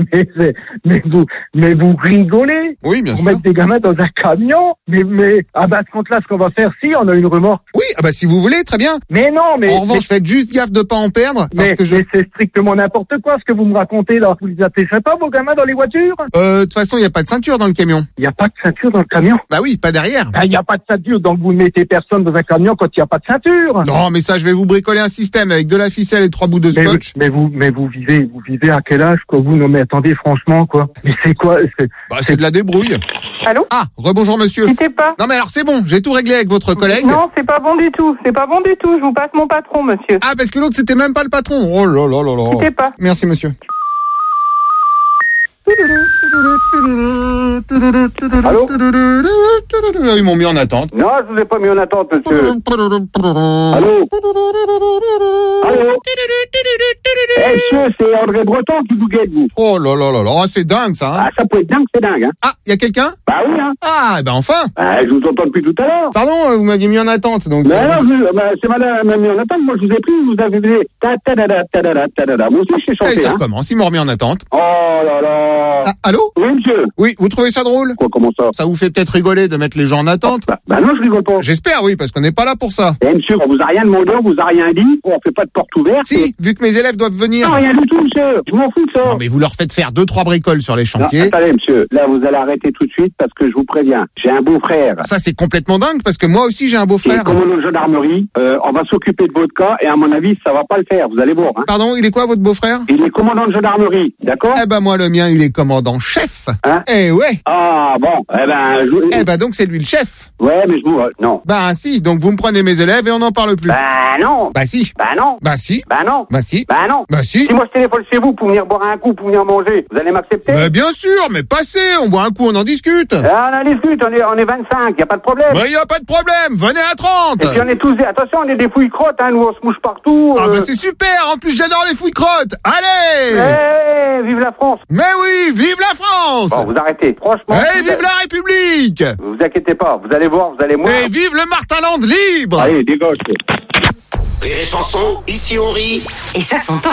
mais vous rigolez? Oui, bien sûr. Mettre des gamins dans un camion? Mais, à ce compte-là, ce qu'on va faire, si, on a une remorque. Oui, si vous voulez, très bien. Mais non, mais... En revanche, faites juste gaffe de pas en perdre, parce que mais c'est strictement n'importe quoi, ce que vous me racontez, là. Vous les attachez pas, vos gamins, dans les voitures? De toute façon, il n'y a pas de ceinture dans le camion. Il n'y a pas de ceinture dans le camion? Bah oui, pas derrière. Il n'y a pas de ceinture, donc vous ne mettez personne dans un camion quand il n'y a pas de ceinture. Non, mais ça, je vais vous bricoler un système avec de la ficelle et 3 bouts de scotch. Mais vous vivez à quel âge, quoi? Vous, non, mais attendez, franchement, quoi. Mais c'est quoi? C'est de la débrouille. Allô? Ah, rebonjour monsieur. Quittez pas. Non mais alors c'est bon, j'ai tout réglé avec votre collègue. Non, c'est pas bon du tout. Je vous passe mon patron, monsieur. Ah, parce que l'autre c'était même pas le patron. Oh là là là là. Quittez pas. Merci monsieur. Allô? Ils m'ont mis en attente. Non, je vous ai pas mis en attente, monsieur. Allô? Monsieur, c'est André Breton qui vous guette, vous. Oh là là là là, c'est dingue ça. Ah, ça peut être dingue, c'est dingue, hein. Ah, il y a quelqu'un? Bah oui, hein. Ah, enfin. Je vous entends depuis tout à l'heure. Pardon, vous m'aviez mis en attente, donc. Non, c'est madame m'a mis en attente, moi je vous ai pris, vous avez fait ta-da-da-da-da-da-da-da. Moi aussi je suis chanté, ça recommence, ils m'ont remis en attente. Oh là là. Ah, allô? Oui, monsieur. Oui, vous trouvez ça drôle? Quoi, comment ça? Ça vous fait peut-être rigoler de mettre les gens en attente? Bah non, je rigole pas. J'espère, oui, parce qu'on n'est pas là pour ça. Monsieur, on vous a rien demandé, on vous a rien dit, on fait pas de porte ouverte. Si, vu que mes élèves doivent venir. Non, rien du tout, monsieur. Je m'en fous de ça. Non, mais vous leur faites faire 2-3 bricoles sur les chantiers. Non, attendez, monsieur. Là, vous allez arrêter tout de suite parce que je vous préviens. J'ai un beau-frère. Ça, c'est complètement dingue parce que moi aussi, j'ai un beau-frère. Il est commandant de gendarmerie. On va s'occuper de votre cas et à mon avis, ça va pas le faire. Vous allez voir, hein. Pardon, il est quoi, votre beau-frère? Il est commandant de gendarmerie. D'accord? Eh ben, moi, le mien, il est commandant chef. Hein? Eh ouais. Ah bon, Eh ben donc c'est lui le chef. Ouais, mais je vous... non. Bah si, donc vous me prenez mes élèves et on n'en parle plus. Bah non. Bah si. Bah non. Bah si. Bah non. Bah si. Bah non. Bah si. Si moi je téléphone chez vous pour venir boire un coup, pour venir manger, vous allez m'accepter? Bah bien sûr, mais passez, on boit un coup, on en discute. Ah, on en discute, on est 25, y a pas de problème. Bah y a pas de problème, venez à 30. Et puis on est tous... Attention, on est des fouilles crottes, hein, nous on se mouche partout. Ah bah c'est super, en plus j'adore les fouilles crottes. Allez. Eh, vive la France. Mais oui, vive la France. Bon, vous arrêtez, franchement. Eh, vive la République. Vous inquiétez pas, vous allez voir, vous allez voir. Et vive le Martinland libre. Allez, dégage. Rire et chanson, ici on rit. Et ça s'entend.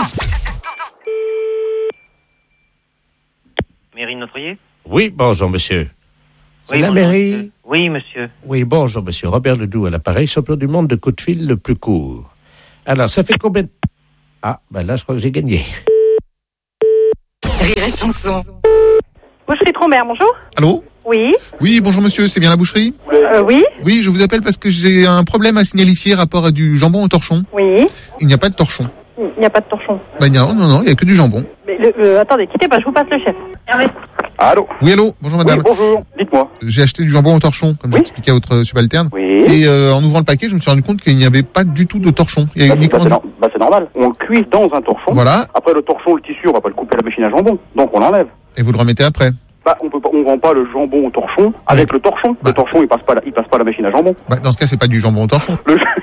Mairie de Notre-Riez? Oui, bonjour, monsieur. C'est Oui, la bonjour, mairie? monsieur. Oui, monsieur. Oui, bonjour, monsieur. Robert Ledoux à l'appareil, champion du monde de coup de fil le plus court. Alors, ça fait combien de... Ah, ben là, je crois que j'ai gagné. Rire et chanson. Boucherie Trombert, bonjour. Allô? Oui. Oui, bonjour monsieur, c'est bien la boucherie? Oui. Oui, je vous appelle parce que j'ai un problème à signalifier rapport à du jambon au torchon. Oui. Il n'y a pas de torchon. Il n'y a pas de torchon. Bah non, il n'y a que du jambon. Mais attendez, quittez pas, je vous passe le chef. Hervé. Allô? Oui, allô, bonjour madame. Oui, bonjour, dites-moi. J'ai acheté du jambon au torchon, comme j'expliquais à votre subalterne. Oui. Et en ouvrant le paquet, je me suis rendu compte qu'il n'y avait pas du tout de torchon. Il y a uniquement c'est normal. On le cuit dans un torchon. Voilà. Après, le torchon, le tissu, on va pas le couper à la machine à jambon. Donc, on l'enlève. Et vous le remettez après. Bah, on vend pas le jambon au torchon avec le torchon. Le torchon, il passe pas la machine à jambon. Bah, dans ce cas, c'est pas du jambon au torchon.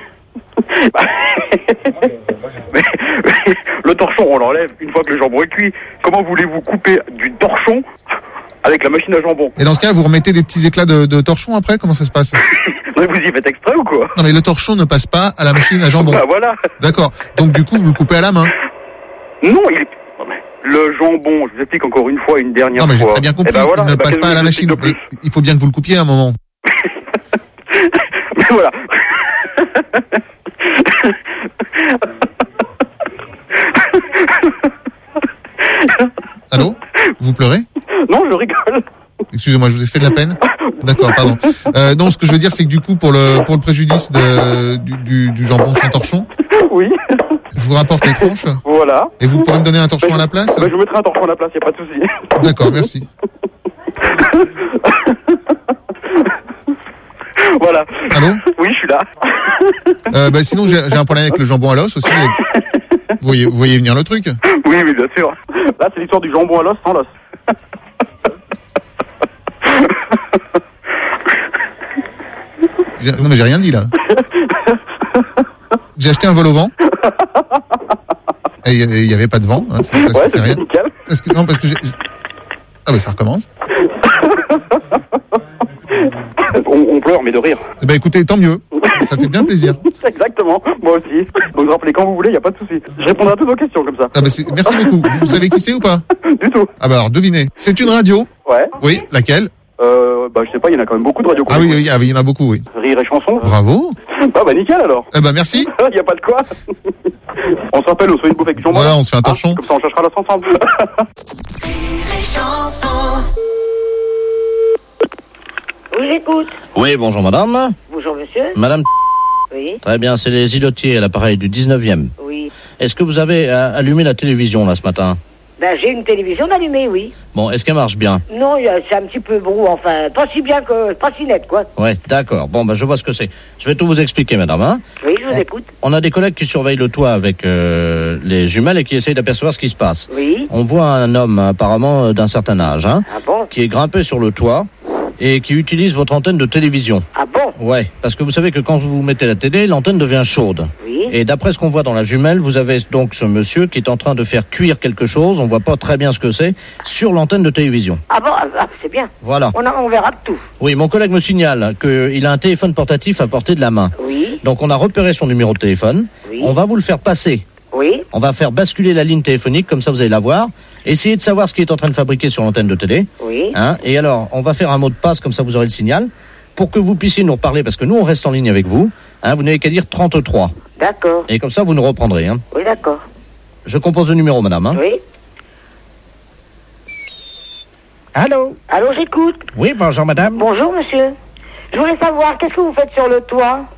Le torchon, on l'enlève une fois que le jambon est cuit. Comment voulez-vous couper du torchon avec la machine à jambon? Et dans ce cas, vous remettez des petits éclats de torchon après? Comment ça se passe? Mais vous y faites exprès ou quoi? Non, mais le torchon ne passe pas à la machine à jambon. Bah voilà. D'accord. Donc du coup, vous le coupez à la main. Non, le jambon, je vous explique encore une fois, une dernière fois. Non, mais j'ai très bien compris. Eh ben voilà, il ne passe pas à la machine. Mais il faut bien que vous le coupiez à un moment. Mais voilà. Allô? Vous pleurez? Non, je rigole. Excusez-moi, je vous ai fait de la peine. D'accord, pardon. Non, ce que je veux dire, c'est que du coup, pour le préjudice du jambon sans torchon, oui. Je vous rapporte les tranches. Voilà. Et vous pourrez me donner un torchon à la place? Je vous mettrai un torchon à la place, y a pas de souci. D'accord, merci. Voilà. Allô? Oui, je suis là. Sinon, j'ai un problème avec le jambon à l'os aussi. Vous voyez venir le truc? Oui, bien sûr. Là, c'est l'histoire du jambon à l'os sans l'os. Non, mais j'ai rien dit, là. J'ai acheté un vol au vent. Et il n'y avait pas de vent. Hein, ça ouais, c'est rien. nickel. Parce que Ah bah ça recommence. On pleure, mais de rire. Eh ben écoutez, tant mieux. Ça fait bien plaisir. Exactement, moi aussi. Donc rappelez quand vous voulez, il n'y a pas de souci. Je répondrai à toutes vos questions comme ça. Ah bah merci beaucoup. Vous savez qui c'est ou pas? Du tout. Ah bah alors devinez. C'est une radio. Ouais. Oui, laquelle? Je sais pas, il y en a quand même beaucoup de radios. Ah oui, il y en a beaucoup, oui. Rire et chanson. Bravo. Ah bah nickel alors. Eh bah merci. Il n'y a pas de quoi. On se rappelle, on se fait une bouffe avec du jambon. Voilà, on se fait un torchon. Comme ça on cherchera l'os ensemble. Rire et chanson. Oui, j'écoute. Oui, bonjour madame. Bonjour monsieur. Madame. Oui. Très bien, c'est les îlotiers à l'appareil du 19e. Oui. Est-ce que vous avez allumé la télévision là ce matin? Ben j'ai une télévision allumée, oui. Bon, est-ce qu'elle marche bien? Non, c'est un petit peu brou, enfin, pas si bien que, pas si net, quoi. Ouais, d'accord. Bon, je vois ce que c'est. Je vais tout vous expliquer, madame. Hein. Oui, je vous écoute. On a des collègues qui surveillent le toit avec les jumelles et qui essayent d'apercevoir ce qui se passe. Oui. On voit un homme apparemment d'un certain âge, hein, Ah bon? qui est grimpé sur le toit et qui utilise votre antenne de télévision. Ah bon? Ouais, parce que vous savez que quand vous mettez la télé, l'antenne devient chaude. Oui. Et d'après ce qu'on voit dans la jumelle, vous avez donc ce monsieur qui est en train de faire cuire quelque chose, on voit pas très bien ce que c'est, sur l'antenne de télévision. Ah bon? C'est bien. Voilà. On verra tout. Oui, mon collègue me signale qu'il a un téléphone portatif à portée de la main. Oui. Donc on a repéré son numéro de téléphone. Oui. On va vous le faire passer. Oui. On va faire basculer la ligne téléphonique, comme ça vous allez la voir. Essayez de savoir ce qu'il est en train de fabriquer sur l'antenne de télé. Oui. Hein, et alors, on va faire un mot de passe, comme ça vous aurez le signal, pour que vous puissiez nous reparler, parce que nous on reste en ligne avec vous. Hein, vous n'avez qu'à dire 33. D'accord. Et comme ça vous nous reprendrez. Hein. Oui, d'accord. Je compose le numéro, madame. Hein. Oui. Allô? Allô, j'écoute. Oui, bonjour madame. Bonjour monsieur. Je voulais savoir, qu'est-ce que vous faites sur le toit?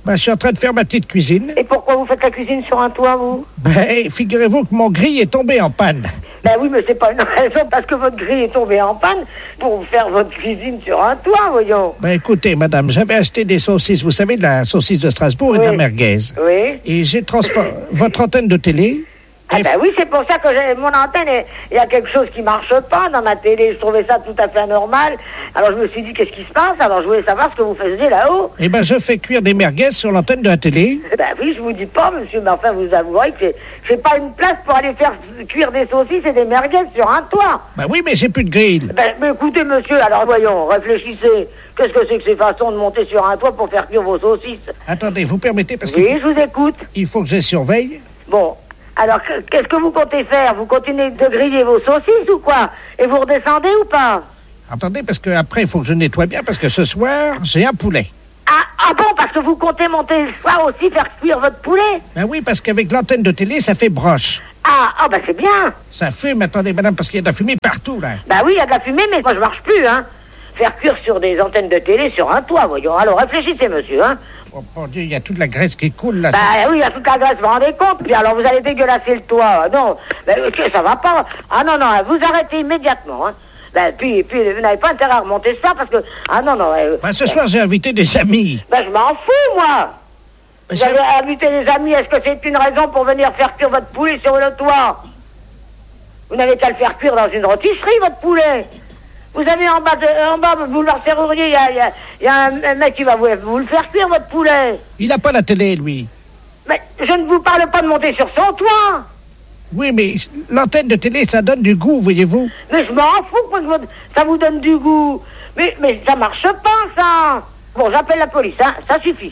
Je suis en train de faire ma petite cuisine. Et pourquoi vous faites la cuisine sur un toit, vous? Figurez-vous que mon grille est tombé en panne. Ben oui, mais c'est pas une raison parce que votre grille est tombée en panne pour faire votre cuisine sur un toit, voyons. Écoutez, madame, j'avais acheté des saucisses, vous savez, de la saucisse de Strasbourg et de la merguez. Oui. Et j'ai transformé votre antenne de télé. Ah ben oui, c'est pour ça que mon antenne, il y a quelque chose qui marche pas dans ma télé. Je trouvais ça tout à fait anormal. Alors je me suis dit, qu'est-ce qui se passe? Alors je voulais savoir ce que vous faisiez là-haut. Je fais cuire des merguez sur l'antenne de la télé. Ben oui, je vous dis pas, monsieur, mais enfin, vous avouerez que j'ai pas une place pour aller faire cuire des saucisses et des merguez sur un toit. Oui, mais j'ai plus de grille. Mais écoutez, monsieur, alors voyons, réfléchissez. Qu'est-ce que c'est que ces façons de monter sur un toit pour faire cuire vos saucisses? Attendez, vous permettez parce que... Oui, je vous écoute. Il faut que je les surveille. Bon. Alors, qu'est-ce que vous comptez faire? Vous continuez de griller vos saucisses ou quoi? Et vous redescendez ou pas? Attendez, parce que après il faut que je nettoie bien, parce que ce soir, j'ai un poulet. Ah bon, parce que vous comptez monter le soir aussi faire cuire votre poulet? Oui, parce qu'avec l'antenne de télé, ça fait broche. Ben c'est bien. Ça fume, attendez, madame, parce qu'il y a de la fumée partout, là. Oui, il y a de la fumée, mais moi je marche plus, hein. Faire cuire sur des antennes de télé sur un toit, voyons. Alors réfléchissez, monsieur, hein. Oh mon Dieu, il y a toute la graisse qui coule, là. Oui, il y a toute la graisse, vous vous rendez compte? Puis alors vous allez dégueulasser le toit. Non, ça va pas. Ah non, vous arrêtez immédiatement, hein. Puis vous n'avez pas intérêt à remonter ça parce que... Ah non. Ce soir, j'ai invité des amis. Je m'en fous, moi. Vous avez invité des amis, est-ce que c'est une raison pour venir faire cuire votre poulet sur le toit? Vous n'avez qu'à le faire cuire dans une rôtisserie, votre poulet. Vous avez en bas, boulevard Serrurier, il y a un mec qui va vous le faire cuire, votre poulet. Il n'a pas la télé, lui. Mais je ne vous parle pas de monter sur son toit. Oui, mais l'antenne de télé, ça donne du goût, voyez-vous. Mais je m'en fous que ça vous donne du goût. Mais ça marche pas, ça. Bon, j'appelle la police, hein, ça suffit.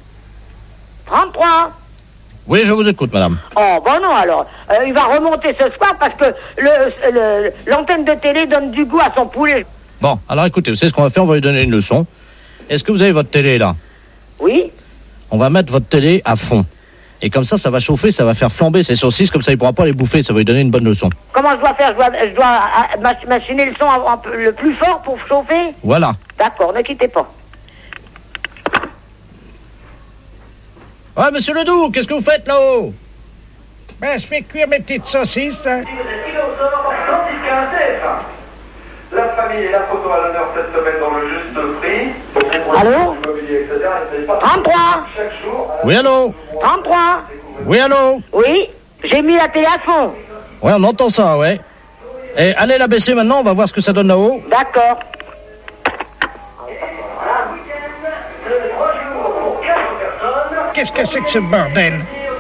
33. Oui, je vous écoute, madame. Oh, non, alors. Il va remonter ce soir parce que l'antenne de télé donne du goût à son poulet. Bon, alors écoutez, vous savez ce qu'on va faire? On va lui donner une leçon. Est-ce que vous avez votre télé, là? Oui. On va mettre votre télé à fond. Et comme ça va chauffer, ça va faire flamber ces saucisses, comme ça il ne pourra pas les bouffer, ça va lui donner une bonne leçon. Comment je dois faire? Je dois machiner le son le plus fort pour chauffer? Voilà. D'accord, ne quittez pas. Ah, monsieur Ledoux, qu'est-ce que vous faites là-haut? Je fais cuire mes petites saucisses, là. La famille et la photo à l'honneur cette semaine dans le juste prix. Allô? 33. Oui, allô? 33. Oui, allô? Oui, j'ai mis la télé à fond. Ouais, on entend ça, ouais. Et allez la baisser maintenant, on va voir ce que ça donne là-haut. D'accord. Qu'est-ce que c'est que ce bordel?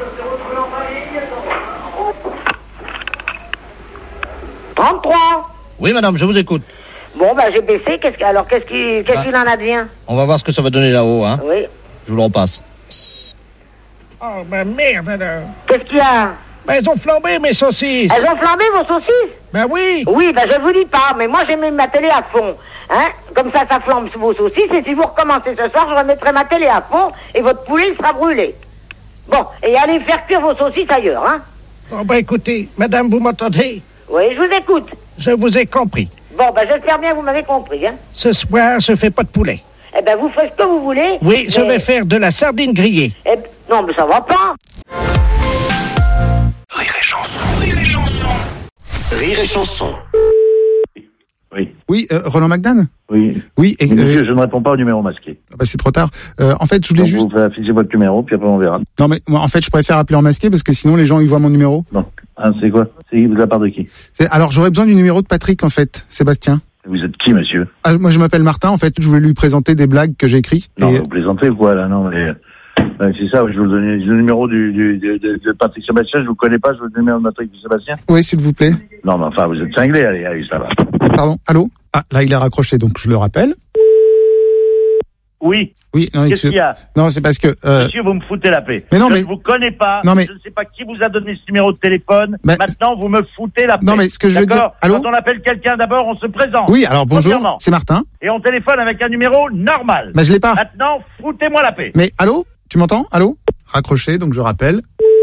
Oui, madame, je vous écoute. Bon, j'ai baissé. Qu'est-ce qu'il en a de bien? On va voir ce que ça va donner là-haut, hein. Oui. Je vous le repasse. Oh, merde, alors. Qu'est-ce qu'il y a? Elles ont flambé, mes saucisses. Elles ont flambé, vos saucisses? Oui. Oui, je vous dis pas, mais moi, j'ai mis ma télé à fond. Hein? Comme ça flambe sous vos saucisses, et si vous recommencez ce soir, je remettrai ma télé à fond, et votre poulet, il sera brûlé. Bon, et allez faire cuire vos saucisses ailleurs, hein? Bon, écoutez, madame, vous m'entendez? Oui, je vous écoute. Je vous ai compris. Bon, j'espère bien que vous m'avez compris, hein? Ce soir, je fais pas de poulet. Vous faites ce que vous voulez. Oui, je vais faire de la sardine grillée. Non, mais ça va pas. Rire et chanson, rire et chanson. Rire et chanson. Oui, Roland McDan? Oui. Oui, et monsieur, je ne réponds pas au numéro masqué. C'est trop tard. En fait, je voulais juste... Vous affichez votre numéro, puis après on verra. Non, mais moi, en fait, je préfère appeler en masqué parce que sinon les gens ils voient mon numéro. Non. C'est quoi? C'est de la part de qui? Alors, j'aurais besoin du numéro de Patrick, en fait, Sébastien. Vous êtes qui, monsieur? Moi, je m'appelle Martin, en fait, je voulais lui présenter des blagues que j'ai écrites. Non, vous plaisantez ou quoi, là? Non, mais... c'est ça, je vais vous donner le numéro de Patrick Sébastien, je vous connais pas, je veux le numéro de Patrick Sébastien? Oui, s'il vous plaît. Non, mais enfin, vous êtes cinglé, allez, ça va. Pardon, allô? Ah, là, il a raccroché, donc je le rappelle. Oui. Oui, non, qu'est-ce qu'il y a? Non, c'est parce que... Monsieur, vous me foutez la paix. Mais non, je ne vous connais pas. Non, mais... Je ne sais pas qui vous a donné ce numéro de téléphone. Maintenant, vous me foutez la paix. Non, mais ce que je veux dire... Allô? Quand on appelle quelqu'un, d'abord, on se présente. Oui, alors bonjour, c'est Martin. Et on téléphone avec un numéro normal. Je l'ai pas. Maintenant, foutez-moi la paix. Mais allô? Tu m'entends? Allô? Raccroché, donc je rappelle.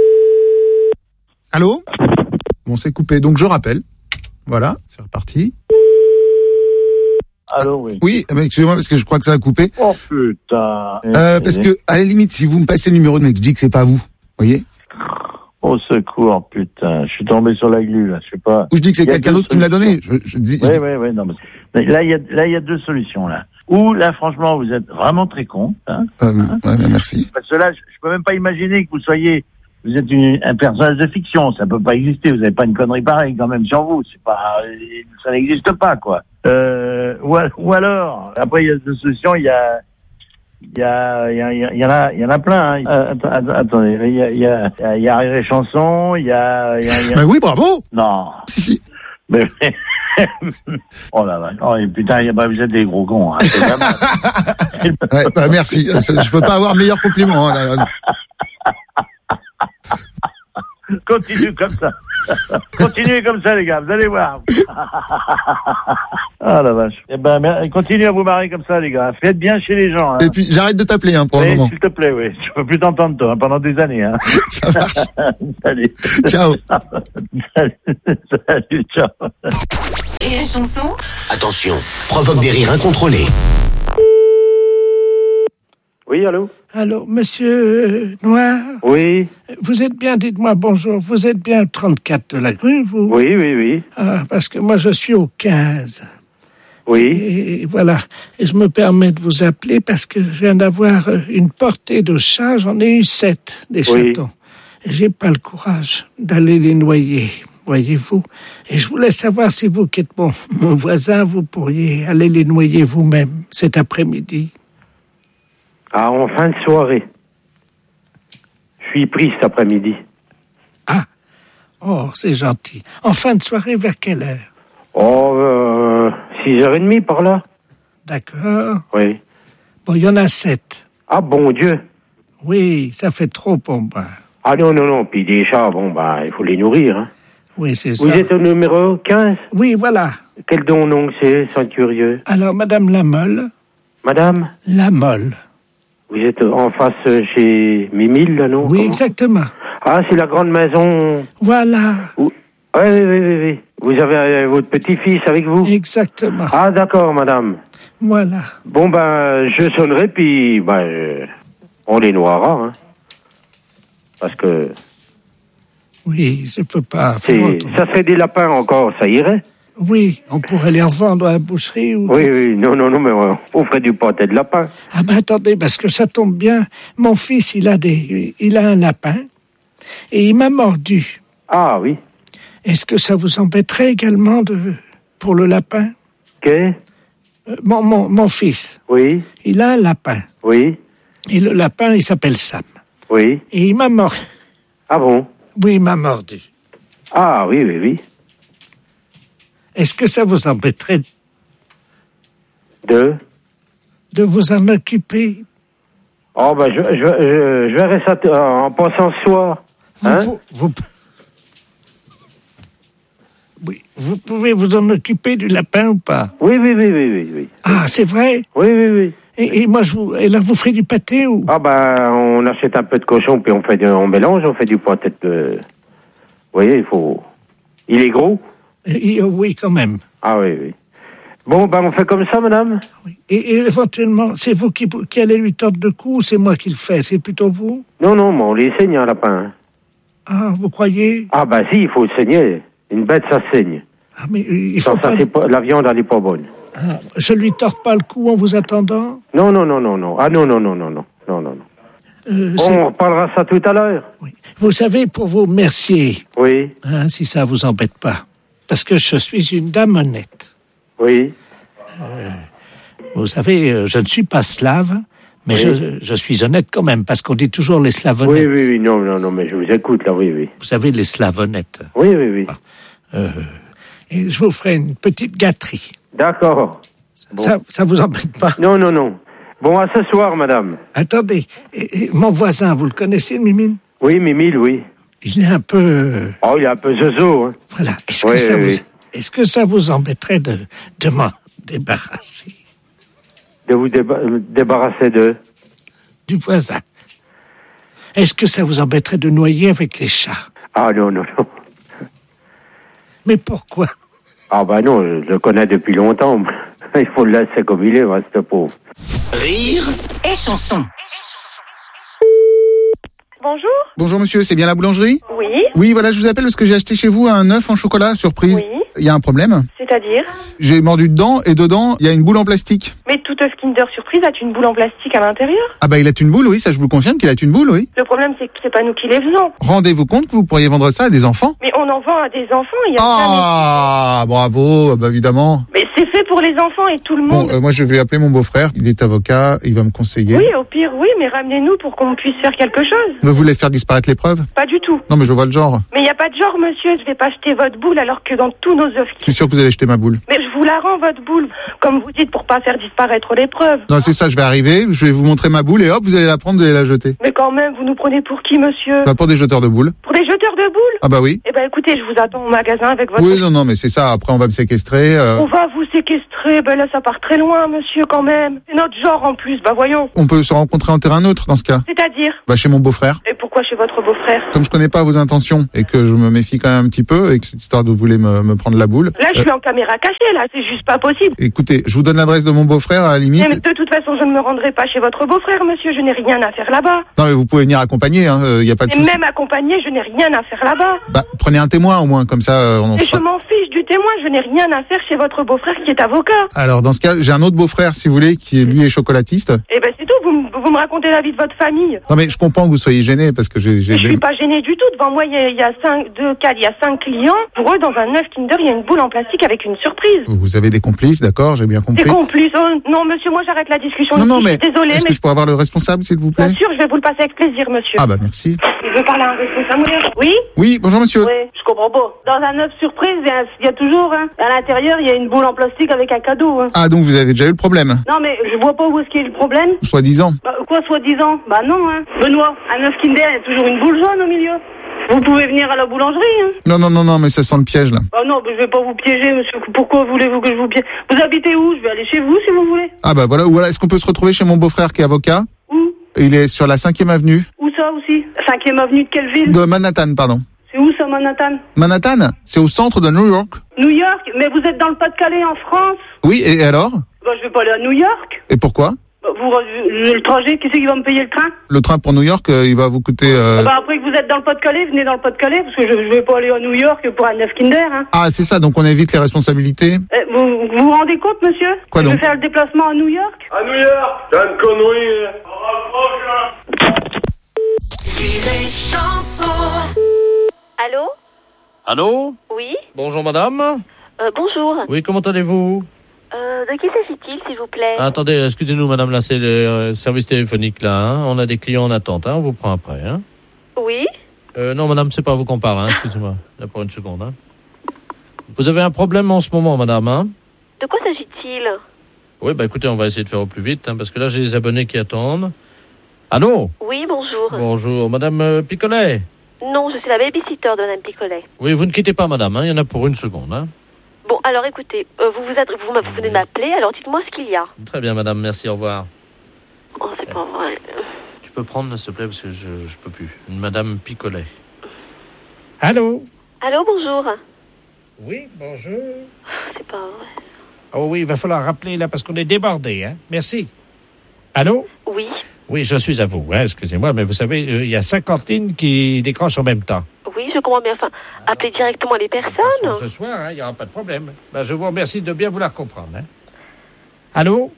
Allô? Bon, c'est coupé, donc je rappelle. Voilà, c'est reparti. Allô, oui. Oui, mais excusez-moi parce que je crois que ça a coupé. Oh putain. Parce que, à la limite, si vous me passez le numéro de mec, je dis que c'est pas vous. Voyez? Au secours, putain. Je suis tombé sur la glu, là. Je sais pas. Ou je dis que c'est quelqu'un d'autre qui me l'a donné. Je dis. Oui, non, mais là, il y a deux solutions, là. Ou, là, franchement, vous êtes vraiment très con, hein. Ouais, merci. Parce que là, je peux même pas imaginer que vous êtes un personnage de fiction, ça peut pas exister, vous n'avez pas une connerie pareille quand même sur vous, ça n'existe pas, quoi. Ou alors, après il y a deux solutions, il y en a plein, hein. Attendez, il y a Rire et Chanson, il y a... Mais oui, bravo! Non. Si. Mais... oh la vache, oh putain, vous êtes des gros cons, hein. Ouais, merci, je peux pas avoir meilleur compliment, hein. Continue comme ça. Continuez comme ça, les gars, vous allez voir. Ah la vache. Eh ben, continuez à vous marrer comme ça, les gars. Faites bien chez les gens. Hein. Et puis, j'arrête de t'appeler, hein, pour le moment. S'il te plaît, oui. Je peux plus t'entendre, toi, pendant des années, hein. Ça marche. Salut. Ciao. Salut, ciao. Et la chanson? Attention, provoque des rires incontrôlés. Oui, allô? Allô, monsieur Noir? Oui. Vous êtes bien, dites-moi bonjour, vous êtes bien au 34 de la rue, vous? Oui. Ah, parce que moi, je suis au 15. Oui. Et voilà. Et je me permets de vous appeler parce que je viens d'avoir une portée de chats. J'en ai eu 7, des chatons. Et j'ai pas le courage d'aller les noyer, voyez-vous. Et je voulais savoir si vous, qui êtes mon voisin, vous pourriez aller les noyer vous-même cet après-midi. Ah, en fin de soirée. Je suis pris cet après-midi. Ah. Oh, c'est gentil. En fin de soirée, vers quelle heure? Oh, 6h30 par là. D'accord. Oui. Bon, il y en a 7. Ah, bon Dieu. Oui, ça fait trop pour moi. Ah non. Puis des chats, il faut les nourrir, hein. Oui, c'est ça. Vous êtes au numéro 15? Oui, voilà. Quel nom c'est, sans curieux? Alors, Madame Lamolle. Madame? Lamolle. Vous êtes en face chez Mimile, là, non? Oui, comment? Exactement. Ah, c'est la grande maison. Voilà. Oui. Vous avez votre petit-fils avec vous? Exactement. Ah, d'accord, madame. Voilà. Bon, je sonnerai, puis, on les noiera, hein. Parce que... Oui, je peux pas faire autrement. Ça fait des lapins encore, ça irait? Oui, on pourrait les revendre à la boucherie ou... Oui, non, mais on ferait du pâté de lapin. Ah attendez, parce que ça tombe bien. Mon fils, il a un lapin et il m'a mordu. Ah oui. Est-ce que ça vous embêterait également pour le lapin? Qu'est? Mon fils. Oui. Il a un lapin. Oui. Et le lapin, il s'appelle Sam. Oui. Et il m'a mordu. Ah bon? Oui, il m'a mordu. Ah oui. Est-ce que ça vous embêterait de vous en occuper? Oh, je verrai ça en passant ce soir. Vous pouvez vous en occuper du lapin ou pas? Oui. Ah, c'est vrai? Oui. Et moi, et là, vous ferez du pâté ou? Ah, on achète un peu de cochon, puis on mélange, on fait du pâté de... Vous voyez, il est gros? Oui, quand même. Ah oui. Bon, on fait comme ça, madame? Oui. Et éventuellement, c'est vous qui allez lui tordre le cou ou c'est moi qui le fais? C'est plutôt vous? Non, mais on les saigne, un lapin. Ah, vous croyez? Ah, si, il faut le saigner. Une bête, ça saigne. Ah, mais il faut la viande, elle n'est pas bonne. Ah, je lui tords pas le cou en vous attendant? Non. Ah, non. On reparlera ça tout à l'heure. Oui. Vous savez, pour vous Mercier. Oui. Si ça vous embête pas. Parce que je suis une dame honnête. Oui. Vous savez, je ne suis pas slave, mais je suis honnête quand même, parce qu'on dit toujours les slaves honnêtes. Oui, non, mais je vous écoute, là, oui. Vous savez, les slaves honnêtes. Oui. Et je vous ferai une petite gâterie. D'accord. Ça vous embête pas? Non. Bon, à ce soir, madame. Attendez, et mon voisin, vous le connaissez, Mimile? Oui, Mimile, oui. Il est un peu... Oh, il est un peu zozo, hein. Voilà. Est-ce que ça vous embêterait de m'en débarrasser? De vous débarrasser de? Du voisin. Est-ce que ça vous embêterait de noyer avec les chats? Ah, non. Mais pourquoi? Ah, non, je le connais depuis longtemps. Il faut le laisser comme il est, moi, ce pauvre. Rire et chanson. Bonjour. Bonjour monsieur, c'est bien la boulangerie ? Oui. Oui, voilà, je vous appelle parce que j'ai acheté chez vous un œuf en chocolat, surprise. Oui. Il y a un problème ? C'est-à-dire ? J'ai mordu dedans et dedans, il y a une boule en plastique. Mais tout œuf Kinder Surprise a une boule en plastique à l'intérieur ? Ah bah il a une boule, oui, ça je vous le confirme qu'il a une boule, oui. Le problème, c'est que c'est pas nous qui les faisons. Rendez-vous compte que vous pourriez vendre ça à des enfants ? Mais on en vend à des enfants, il y a Ah, bravo, bah évidemment. Mais c'est fait pour les enfants et tout le monde. Bon, moi je vais appeler mon beau-frère, il est avocat, il va me conseiller. Oui, au pire, oui, mais ramenez-nous pour qu'on puisse faire quelque chose. Vous voulez faire disparaître les preuves ? Pas du tout. Non mais je vois le genre. Mais il n'y a pas de genre, monsieur, je vais pas jeter votre boule alors que dans tous nos œufs... Je suis sûr que vous allez jeter ma boule. Mais je vous la rends, votre boule, comme vous dites, pour pas faire disparaître les preuves. Non, c'est ça, je vais arriver, je vais vous montrer ma boule et hop, vous allez la prendre, vous allez la jeter. Mais quand même, vous nous prenez pour qui, monsieur ? Bah pour des jeteurs de boules. Pour des jeteurs de boules ? Ah bah oui. Eh ben écoutez, je vous attends au magasin avec votre... Oui, non, mais c'est ça, après on va me séquestrer. On va vous séquestrer, ben là ça part très loin, monsieur, quand même. C'est notre genre en plus, bah voyons. On peut se rencontrer en terrain neutre dans ce cas. C'est-à-dire ? Bah chez mon beau-frère. Et pourquoi chez votre beau-frère ? Comme je connais pas vos intentions et que je me méfie quand même un petit peu et que cette histoire de vous voulez me prendre la boule. Là, je suis en caméra cachée, là, c'est juste pas possible. Écoutez, je vous donne l'adresse de mon beau-frère à la limite. Mais de toute façon, je ne me rendrai pas chez votre beau-frère, monsieur, je n'ai rien à faire là-bas. Non mais vous pouvez venir accompagner, hein, y a pas de Et souci. même accompagné, je n'ai rien à faire là-bas. Bah prenez un témoin au moins, comme ça on en Et fera. je m'en fiche du témoin, je n'ai rien à faire chez votre beau-frère qui est avocat. Alors dans ce cas, j'ai un autre beau-frfrère si vous voulez, qui lui est chocolatiste. Eh ben c'est tout, vous me racontez la vie de votre famille. Non mais je comprends que vous soyez gêné parce que j'ai Je suis pas gênée du tout. Devant moi, il y a 5 clients. Pour eux, dans un œuf Kinder, il y a une boule en plastique avec une surprise. Vous avez des complices, d'accord, j'ai bien compris. Des complices. Oh, non, monsieur, moi j'arrête la discussion. Non, ici. non, mais Je suis désolée, est-ce mais que je pourrais avoir le responsable, s'il vous plaît? bien sûr, je vais vous le passer avec plaisir, monsieur. Ah bah merci. Je veux parler à un responsable. Oui? Oui, bonjour monsieur. Oui, je comprends pas. Dans un œuf surprise, il y a toujours, à l'intérieur, il y a une boule en plastique avec un cadeau. Ah donc vous avez déjà eu le problème? Non, mais je vois pas où est-ce qu'il y a le problème. Soi-disant. Quoi, soi-disant? Bah non, Benoît, un œuf Kinder, il y a toujours une boule jaune au milieu. Vous pouvez venir à la boulangerie, Non, mais ça sent le piège là. Ah non, je vais pas vous piéger, monsieur. Pourquoi voulez-vous que je vous piège? Vous habitez où? Je vais aller chez vous, si vous voulez. Ah bah voilà, ou voilà, est-ce qu'on peut se retrouver chez mon beau-frère qui est avocat? Où? Il est sur la 5e avenue. Où ça aussi? 5e avenue de quelle ville? De Manhattan, pardon. C'est où ça, Manhattan? Manhattan? C'est au centre de New York. New York? Mais vous êtes dans le Pas-de-Calais, en France? Oui, et alors? Bah, je vais pas aller à New York. Et pourquoi? Bah, le trajet, qui c'est qui va me payer le train? Le train pour New York, il va vous coûter... Bah, après que vous êtes dans le Pas-de-Calais, venez dans le Pas-de-Calais, parce que je vais pas aller à New York pour un œuf Kinder, Ah, c'est ça, donc on évite les responsabilités. Vous vous rendez compte, monsieur? Quoi donc? Je vais faire le déplacement à New York? À New York, t'as une connerie. Allô? Allô? Oui? Bonjour madame. Bonjour. Oui, comment allez-vous? De qui s'agit-il, s'il vous plaît? Attendez, excusez-nous madame, là c'est le service téléphonique là. Hein. On a des clients en attente, hein. On vous prend après. Hein. Oui? Non madame, c'est pas à vous qu'on parle, hein. Excusez-moi. Là pour une seconde. Hein. Vous avez un problème en ce moment madame, hein? De quoi s'agit-il? Oui, bah écoutez, on va essayer de faire au plus vite, hein, parce que là j'ai des abonnés qui attendent. Allô? Oui, bonjour. Bonjour, madame Picolet. Non, je suis la babysitter de Madame Picolet. Oui, vous ne quittez pas madame, hein. Il y en a pour une seconde. Hein. Bon, alors écoutez, vous venez de m'appeler, alors dites-moi ce qu'il y a. Très bien madame, merci, au revoir. Oh, c'est pas vrai. Tu peux prendre, s'il te plaît, parce que je peux plus. Une madame Picolet. Allô? Allô, bonjour. Oui, bonjour. C'est pas vrai. Oh oui, il va falloir rappeler là parce qu'on est débordé, hein. Merci. Allô? Oui. Oui, je suis à vous, hein, excusez-moi, mais vous savez, il y a 50 lignes qui décrochent en même temps. Oui, je comprends bien. Enfin, appelez directement les personnes. Ce soir, il n'y aura pas de problème. Ben, je vous remercie de bien vouloir comprendre. Hein. Allô?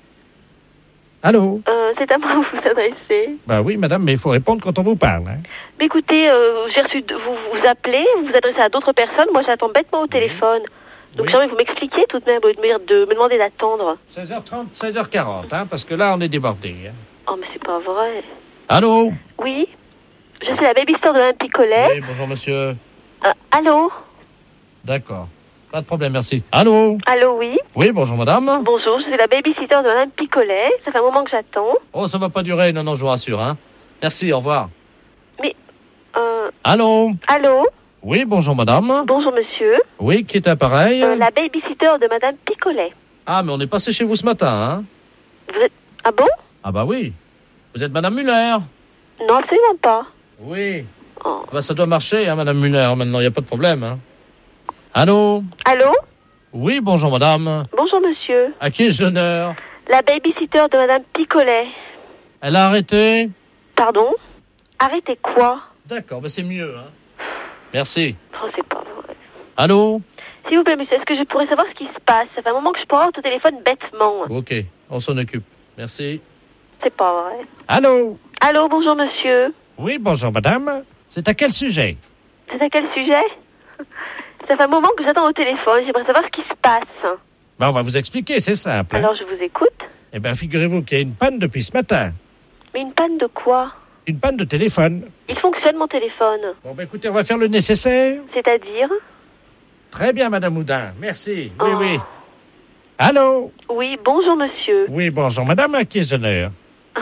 Allô? C'est à moi que vous vous adressez. Ben oui, madame, mais il faut répondre quand on vous parle. Hein. Mais écoutez, j'ai reçu vous appelez, vous vous adressez à d'autres personnes. Moi, j'attends bêtement au téléphone. Donc, j'aimerais que vous m'expliquiez tout de même, de me demander d'attendre. 16h30, 16h40, hein, parce que là, on est débordé. Hein. Oh, mais c'est pas vrai. Allô? Oui? Je suis la babysitter de Madame Picolet. Oui, bonjour monsieur. Allô? D'accord. Pas de problème, merci. Allô? Allô, oui? Oui, bonjour madame. Bonjour, je suis la babysitter de Madame Picolet. Ça fait un moment que j'attends. Oh, ça va pas durer, non, je vous rassure, hein. Merci, au revoir. Mais, Allô? Allô? Oui, bonjour madame. Bonjour monsieur. Oui, qui est à pareil? La babysitter de Madame Picolet. Ah, mais on est passé chez vous ce matin, hein. Vous êtes... Ah bon? Ah bah oui. Vous êtes madame Muller? Non, absolument pas. Oui. Bah ça doit marcher, hein, madame Muller, maintenant, il n'y a pas de problème, hein. Allô? Allô? Oui, bonjour madame. Bonjour monsieur. À qui ai-je l'honneur? La babysitter de madame Picolet. Elle a arrêté? Pardon? Arrêtez quoi? D'accord, c'est mieux. Hein. Merci. Oh, c'est pas vrai. Allô? S'il vous plaît monsieur, est-ce que je pourrais savoir ce qui se passe? Ça fait un moment que je parle au téléphone bêtement. Ok, on s'en occupe. Merci. C'est pas vrai. Allô? Allô, bonjour monsieur. Oui, bonjour madame. C'est à quel sujet? C'est à quel sujet? Ça fait un moment que j'attends au téléphone, j'aimerais savoir ce qui se passe. Ben, on va vous expliquer, c'est simple. Alors je vous écoute. Eh bien, figurez-vous qu'il y a une panne depuis ce matin. Mais une panne de quoi? Une panne de téléphone. Il fonctionne mon téléphone. Bon, ben écoutez, on va faire le nécessaire. C'est-à-dire? Très bien, madame Houdin, merci. Oui, oui. Allô? Oui, bonjour monsieur. Oui, bonjour madame, à qui ai-je l'honneur?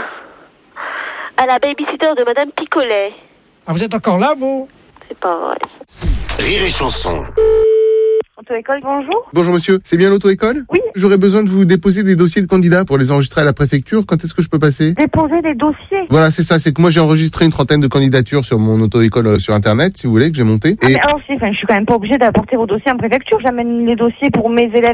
À la babysitter de madame Picolet. Ah, vous êtes encore là, vous? C'est pas vrai. Rire et chanson. Auto-école, bonjour. Bonjour monsieur, c'est bien l'auto-école? Oui. J'aurais besoin de vous déposer des dossiers de candidats pour les enregistrer à la préfecture. Quand est-ce que je peux passer? Déposer des dossiers? Voilà, c'est ça. C'est que moi j'ai enregistré une trentaine de candidatures sur mon auto-école sur Internet, si vous voulez, que j'ai monté. Ah, mais alors, je suis quand même pas obligée d'apporter vos dossiers en préfecture. J'amène les dossiers pour mes élèves